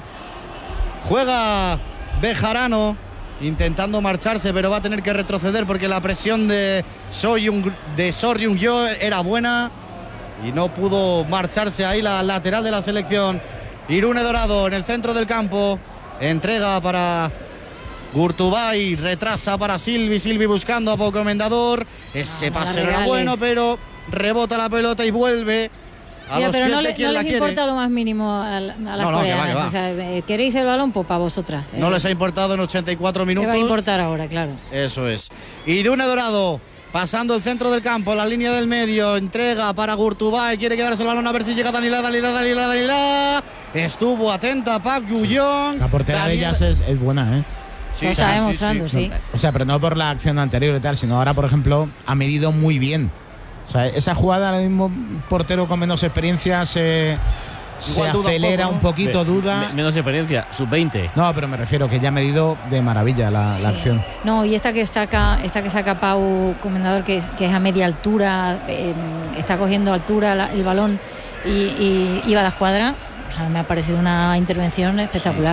Juega Bejarano intentando marcharse, pero va a tener que retroceder porque la presión de Soyung de Soryung Yo era buena y no pudo marcharse ahí la lateral de la selección. Irune Dorado en el centro del campo, entrega para Gurtubay, retrasa para Silvi, Silvi buscando a Poco Mendador. Ese No, no la pase no era regales. bueno, pero rebota la pelota y vuelve a Mira, los pero pies no, de le- quien no la les quiere. importa lo más mínimo a, la- a las No, no, que va, coreanas. que va. O sea, eh, ¿queréis el balón? Pues para vosotras. No Eh, les ha importado en ochenta y cuatro ¿Qué minutos. va a importar ahora, claro? Eso es. Irune Dorado pasando el centro del campo, la línea del medio, entrega para Gurtubay, quiere quedarse el balón a ver si llega Danila, Danila, Danila, Danila. Estuvo atenta Park Ju-yeong. La portera de Daniel- ellas es, es buena, ¿eh? Sí, Lo sí, está sí, demostrando, sí. sí. O sea, pero no por la acción anterior y tal, sino ahora, por ejemplo, ha medido muy bien. O sea, esa jugada, el mismo portero con menos experiencia se, se Igual duda un acelera poco, un ¿no? poquito, Me- duda. me- menos experiencia, sub veinte. No, pero me refiero que ya ha medido de maravilla la, Sí. la acción. No, y esta que saca, esta que saca Pau Comendador, que, que es a media altura, eh, está cogiendo altura la- el balón y, y, y va a la escuadra. O sea, me ha parecido una intervención espectacular.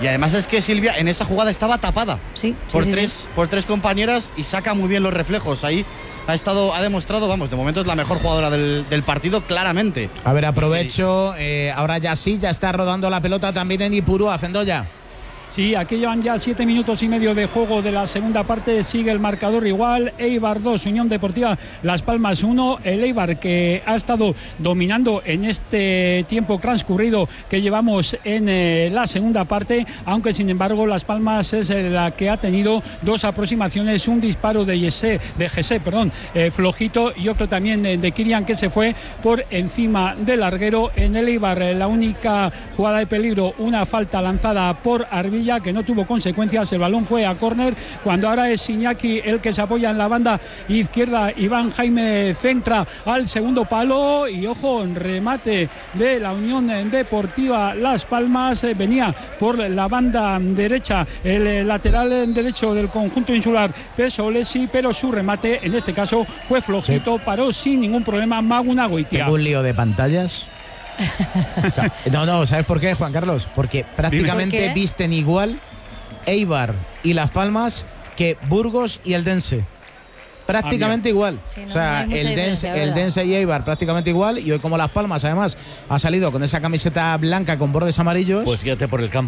Y además es que Silvia en esa jugada estaba tapada sí, por, sí, tres, sí. por tres compañeras y saca muy bien los reflejos. Ahí ha estado, ha demostrado, vamos, de momento es la mejor jugadora del, del partido, claramente. A ver, aprovecho, eh, ahora ya sí, ya está rodando la pelota también en Ipurúa, Zendoya. Sí, aquí llevan ya siete minutos y medio de juego de la segunda parte. Sigue el marcador igual. Eibar dos, Unión Deportiva Las Palmas uno. El Eibar que ha estado dominando en este tiempo transcurrido que llevamos en eh, la segunda parte, aunque sin embargo Las Palmas es eh, la que ha tenido dos aproximaciones, un disparo de Yese, de Gese, perdón, eh, flojito, y otro también eh, de Kirian, que se fue por encima del larguero. En el Eibar eh, la única jugada de peligro, una falta lanzada por Arvilla, que no tuvo consecuencias. El balón fue a córner, cuando ahora es Iñaki el que se apoya en la banda izquierda. Iván Jaime centra al segundo palo y ojo, en remate de la Unión Deportiva Las Palmas. Eh, venía por la banda derecha el eh, lateral derecho del conjunto insular, Pesolesi, pero su remate en este caso fue flojito, sí. Paró sin ningún problema Maguna Goitia. Tengo un lío de pantallas. No, no, ¿sabes por qué, Juan Carlos? Porque prácticamente ¿Por qué? visten igual Eibar y Las Palmas que Burgos y el Dense. Prácticamente igual. Sí, no, o sea, no el, Dense, el Dense y Eibar prácticamente igual. Y hoy, como Las Palmas, además, ha salido con esa camiseta blanca con bordes amarillos. Pues fíjate por el campo.